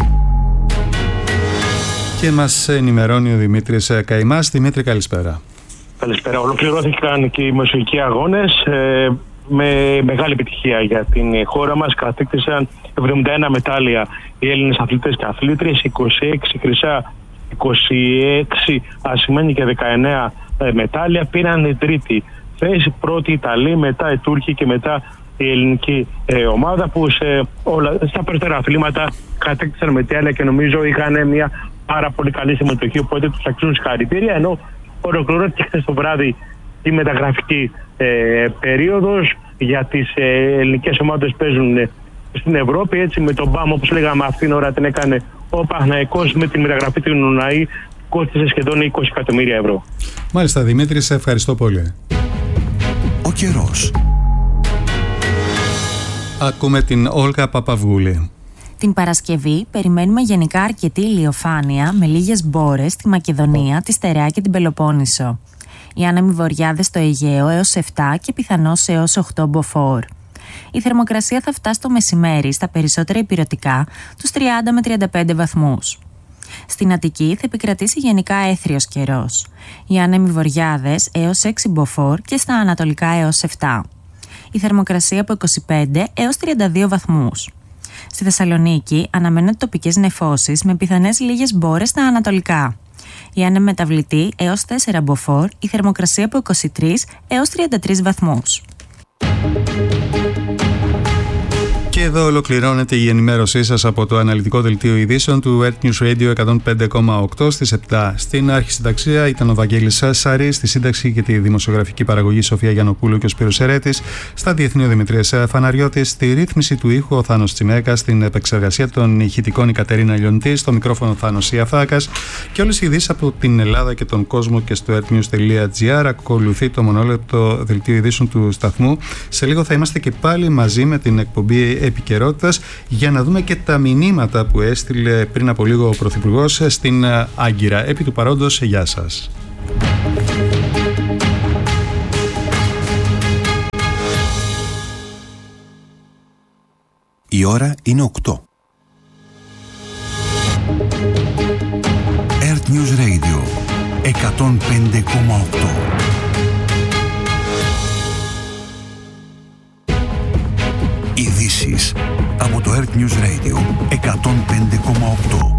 Και μας ενημερώνει ο Δημήτρης Καημάς. Δημήτρη, καλησπέρα. Καλησπέρα. Ολοκληρώθηκαν και οι μεσογειακοί αγώνες ε, με μεγάλη επιτυχία για την χώρα μας. Κατέκτησαν εβδομήντα ένα μετάλλια οι Έλληνες αθλητές και αθλήτριες, είκοσι έξι χρυσά, είκοσι έξι ασημένια και δεκαεννέα ε, μετάλλια. Πήραν η τρίτη θέση, πρώτη Ιταλοί, μετά οι Τούρκοι και μετά η ελληνική ε, ομάδα, που σε όλα, στα περισσότερα αθλήματα κατέκτησαν μετάλλια και νομίζω είχαν μια πάρα πολύ καλή συμμετοχή, οπότε τους αξίζουν συγχαρητήρια. Ενώ ολοκληρώθηκε χθες το βράδυ η μεταγραφική ε, περίοδος για τις ε, ελληνικές ομάδες που παίζουν ε, στην Ευρώπη. Έτσι, με τον ΠΑΜ, όπως λέγαμε, αυτήν την ώρα την έκανε ο Παναθηναϊκός με τη μεταγραφή του Νουναή, κόστισε σχεδόν είκοσι εκατομμύρια ευρώ. Μάλιστα, Δημήτρη, σε ευχαριστώ πολύ. Ο καιρός. Ακούμε την Όλγα Παπαυγούλη. Την Παρασκευή περιμένουμε γενικά αρκετή ηλιοφάνεια με λίγες μπόρες στη Μακεδονία, τη Στερεά και την Πελοπόννησο. Οι άνεμοι βορειάδες στο Αιγαίο έως επτά και πιθανώς έως οκτώ μποφόρ. Η θερμοκρασία θα φτάσει το μεσημέρι στα περισσότερα ηπειρωτικά τους τριάντα με τριάντα πέντε βαθμούς. Στην Αττική θα επικρατήσει γενικά έθριος καιρός. Οι άνεμοι βορειάδες έως έξι μποφόρ και στα ανατολικά έως επτά. Η θερμοκρασία από είκοσι πέντε έως τριάντα δύο βαθμούς. Στη Θεσσαλονίκη αναμένονται τοπικές νεφώσεις με πιθανές λίγες μπόρες στα ανατολικά. Η άνεμη μεταβλητή έως τέσσερα μποφόρ, η θερμοκρασία από είκοσι τρεις έως τριάντα τρεις βαθμούς. Και εδώ ολοκληρώνεται η ενημέρωσή σας από το αναλυτικό δελτίο ειδήσεων του Earth News Radio εκατόν πέντε κόμμα οκτώ στις επτά. Στην αρχισυνταξία ήταν ο Βαγγέλης Σαρής, στη σύνταξη και τη δημοσιογραφική παραγωγή Σοφία Γιαννοπούλου και ο Σπύρος Ερέτης, στα διεθνή ο Δημητρίας Φαναριώτης, στη ρύθμιση του ήχου ο Θάνος Τσιμέκας, στην επεξεργασία των ηχητικών η Κατερίνα Λιοντή, στο μικρόφωνο Θάνος Ιαφάκας, και όλες οι ειδήσεις από την Ελλάδα και τον κόσμο και στο earthnews τελεία gr. Ακολουθεί το μονόλεπτο δελτίο ειδήσεων του σταθμού. Σε λίγο θα είμαστε και πάλι μαζί με την εκπομπή Επικαιρότητας για να δούμε και τα μηνύματα που έστειλε πριν από λίγο ο Πρωθυπουργός στην Άγκυρα. Επί του παρόντος, γεια σας. Η ώρα είναι οκτώ. Earth News Radio εκατόν πέντε κόμμα οκτώ. Ειδήσεις από το Earth News Radio εκατόν πέντε κόμμα οκτώ.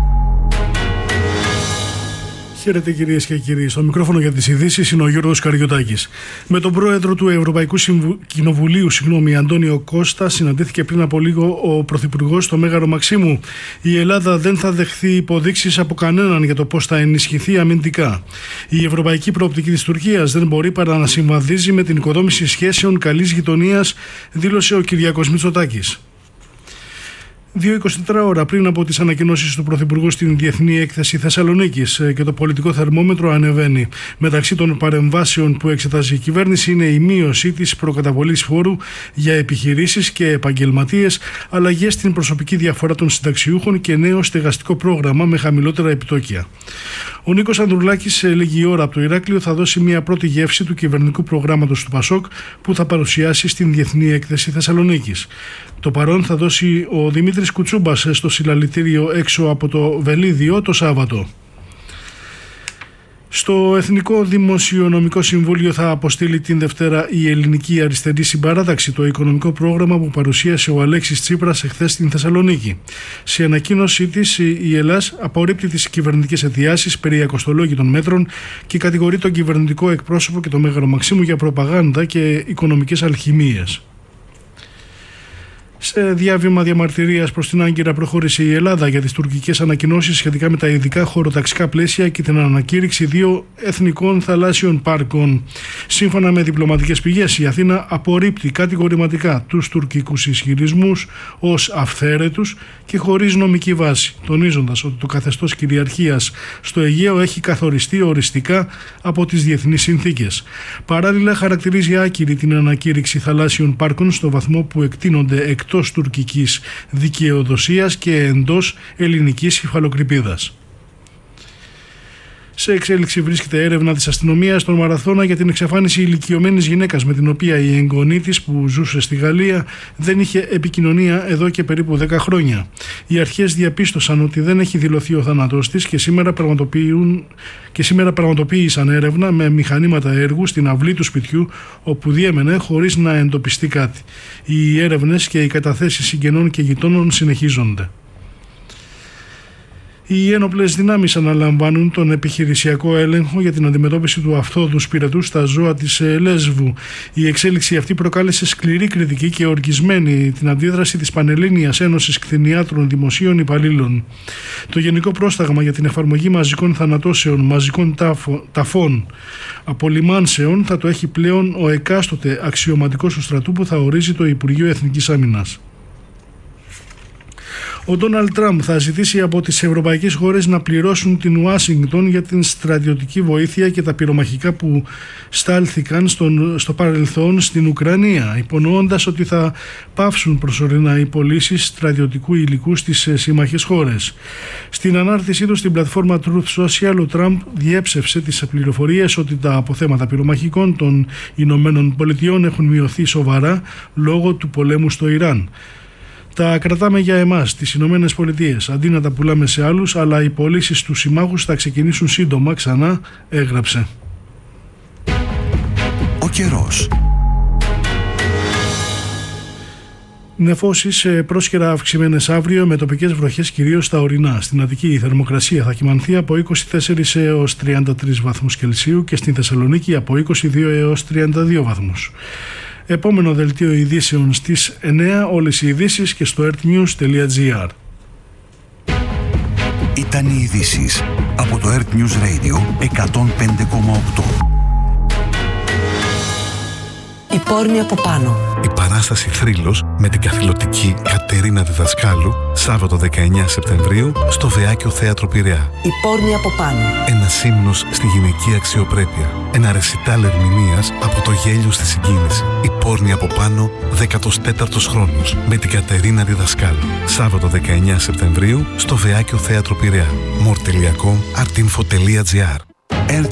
Χαίρετε κυρίες και κύριοι. Στο μικρόφωνο για τις ειδήσεις είναι ο Γιώργος Καριωτάκης. Με τον πρόεδρο του Ευρωπαϊκού Συμβου... Κοινοβουλίου, συγγνώμη, Αντώνιο Κώστα, συναντήθηκε πριν από λίγο ο Πρωθυπουργός στο Μέγαρο Μαξίμου. Η Ελλάδα δεν θα δεχθεί υποδείξεις από κανέναν για το πώς θα ενισχυθεί αμυντικά. Η ευρωπαϊκή προοπτική της Τουρκίας δεν μπορεί παρά να συμβαδίζει με την οικοδόμηση σχέσεων καλής γειτονίας, δήλωσε ο Κυριάκος Μητσοτάκης. Δύο είκοσι τέσσερις ώρα πριν από τις ανακοινώσεις του Πρωθυπουργού στην Διεθνή Έκθεση Θεσσαλονίκης και το πολιτικό θερμόμετρο ανεβαίνει. Μεταξύ των παρεμβάσεων που εξετάζει η κυβέρνηση είναι η μείωση της προκαταβολής φόρου για επιχειρήσεις και επαγγελματίες, αλλαγές στην προσωπική διαφορά των συνταξιούχων και νέο στεγαστικό πρόγραμμα με χαμηλότερα επιτόκια. Ο Νίκος Ανδρουλάκης λίγη ώρα από το Ηράκλειο θα δώσει μια πρώτη γεύση του κυβερνητικού προγράμματος του ΠΑΣΟΚ που θα παρουσιάσει στην Διεθνή Έκθεση Θεσσαλονίκης. Το παρόν θα δώσει ο Δημήτρης Κουτσούμπας στο συλλαλητήριο έξω από το Βελίδιο το Σάββατο. Στο Εθνικό Δημοσιονομικό Συμβούλιο θα αποστείλει την Δευτέρα η Ελληνική Αριστερή Συμπαράταξη, το οικονομικό πρόγραμμα που παρουσίασε ο Αλέξης Τσίπρας εχθές στην Θεσσαλονίκη. Σε ανακοίνωσή της, η Ελλάς απορρίπτει τις κυβερνητικές αιτιάσεις περί ακοστολόγητων μέτρων και κατηγορεί τον κυβερνητικό εκπρόσωπο και το Μέγαρο Μαξίμου για προπαγάνδα και οικονομικές αλχημίες. Σε διάβημα διαμαρτυρίας προς την Άγκυρα προχώρησε η Ελλάδα για τις τουρκικές ανακοινώσεις σχετικά με τα ειδικά χωροταξικά πλαίσια και την ανακήρυξη δύο εθνικών θαλάσσιων πάρκων. Σύμφωνα με διπλωματικές πηγές, η Αθήνα απορρίπτει κατηγορηματικά τους τουρκικούς ισχυρισμούς ως αυθαίρετους και χωρίς νομική βάση, τονίζοντας ότι το καθεστώς κυριαρχίας στο Αιγαίο έχει καθοριστεί οριστικά από τις διεθνείς συνθήκες. Παράλληλα, χαρακτηρίζει άκυρη την ανακήρυξη θαλάσσιων πάρκων στο βαθμό που εκτείνονται εκτός εκτός τουρκικής δικαιοδοσίας και εντός ελληνικής υφαλοκρηπίδας. Σε εξέλιξη βρίσκεται έρευνα της αστυνομίας στον Μαραθώνα για την εξαφάνιση ηλικιωμένης γυναίκας με την οποία η εγγονή της που ζούσε στη Γαλλία δεν είχε επικοινωνία εδώ και περίπου δέκα χρόνια. Οι αρχές διαπίστωσαν ότι δεν έχει δηλωθεί ο θάνατός της και σήμερα, πραγματοποιούν, και σήμερα πραγματοποίησαν έρευνα με μηχανήματα έργου στην αυλή του σπιτιού όπου διέμενε χωρίς να εντοπιστεί κάτι. Οι έρευνες και οι καταθέσεις συγγενών και γειτόνων συνεχίζονται. Οι ένοπλες δυνάμεις αναλαμβάνουν τον επιχειρησιακό έλεγχο για την αντιμετώπιση του αυθόδου πυρετού στα ζώα της Λέσβου. Η εξέλιξη αυτή προκάλεσε σκληρή κριτική και οργισμένη την αντίδραση της Πανελλήνιας Ένωσης Κτηνιάτρων Δημοσίων Υπαλλήλων. Το Γενικό Πρόσταγμα για την εφαρμογή μαζικών θανατώσεων, μαζικών τάφο, ταφών, απολυμάνσεων θα το έχει πλέον ο εκάστοτε αξιωματικός του στρατού που θα ορίζει το Υπουργείο Εθνικής Άμυνας. Ο Ντόναλντ Τραμπ θα ζητήσει από τις ευρωπαϊκές χώρες να πληρώσουν την Ουάσιγκτον για την στρατιωτική βοήθεια και τα πυρομαχικά που στάλθηκαν στον, στο παρελθόν στην Ουκρανία, υπονοώντας ότι θα πάυσουν προσωρινά οι πωλήσεις στρατιωτικού υλικού στις σύμμαχες χώρες. Στην ανάρτησή του στην πλατφόρμα Truth Social, ο Τραμπ διέψευσε τις πληροφορίες ότι τα αποθέματα πυρομαχικών των Ηνωμένων Πολιτειών έχουν μειωθεί σοβαρά λόγω του πολέμου στο Ιράν. Τα κρατάμε για εμάς, τις Ηνωμένες Πολιτείες, αντί να τα πουλάμε σε άλλους, αλλά οι πωλήσεις στους συμμάχους θα ξεκινήσουν σύντομα, ξανά έγραψε. Ο καιρός. Νεφώσεις πρόσκαιρα αυξημένες αύριο με τοπικές βροχές κυρίως στα ορεινά. Στην Αττική η θερμοκρασία θα κυμανθεί από είκοσι τέσσερα έως τριάντα τρεις βαθμούς Κελσίου και στην Θεσσαλονίκη από είκοσι δύο έως τριάντα δύο βαθμούς. Επόμενο δελτίο ειδήσεων στις εννέα, όλες οι ειδήσεις και στο earthnews τελεία gr. Ήταν οι ειδήσεις από το Earth News Radio εκατόν πέντε κόμμα οκτώ. Η πόρνη από πάνω. Η παράσταση Θρύλος με την καθηλωτική Κατερίνα Διδασκάλου, Σάββατο δεκαεννέα Σεπτεμβρίου στο Βεάκιο Θέατρο Πειραιά. Η πόρνη από πάνω. Ένας ύμνος στη γυναική αξιοπρέπεια. Ένα ρεσιτάλ ερμηνείας από το γέλιο στη συγκίνηση. Η πόρνη από πάνω, δέκατος τέταρτος χρόνος με την Κατερίνα Διδασκάλου. Σάββατο δεκαεννέα Σεπτεμβρίου στο Βεάκιο Θέατρο Πειραιά. μορ τελεία κομ, artinfo τελεία gr.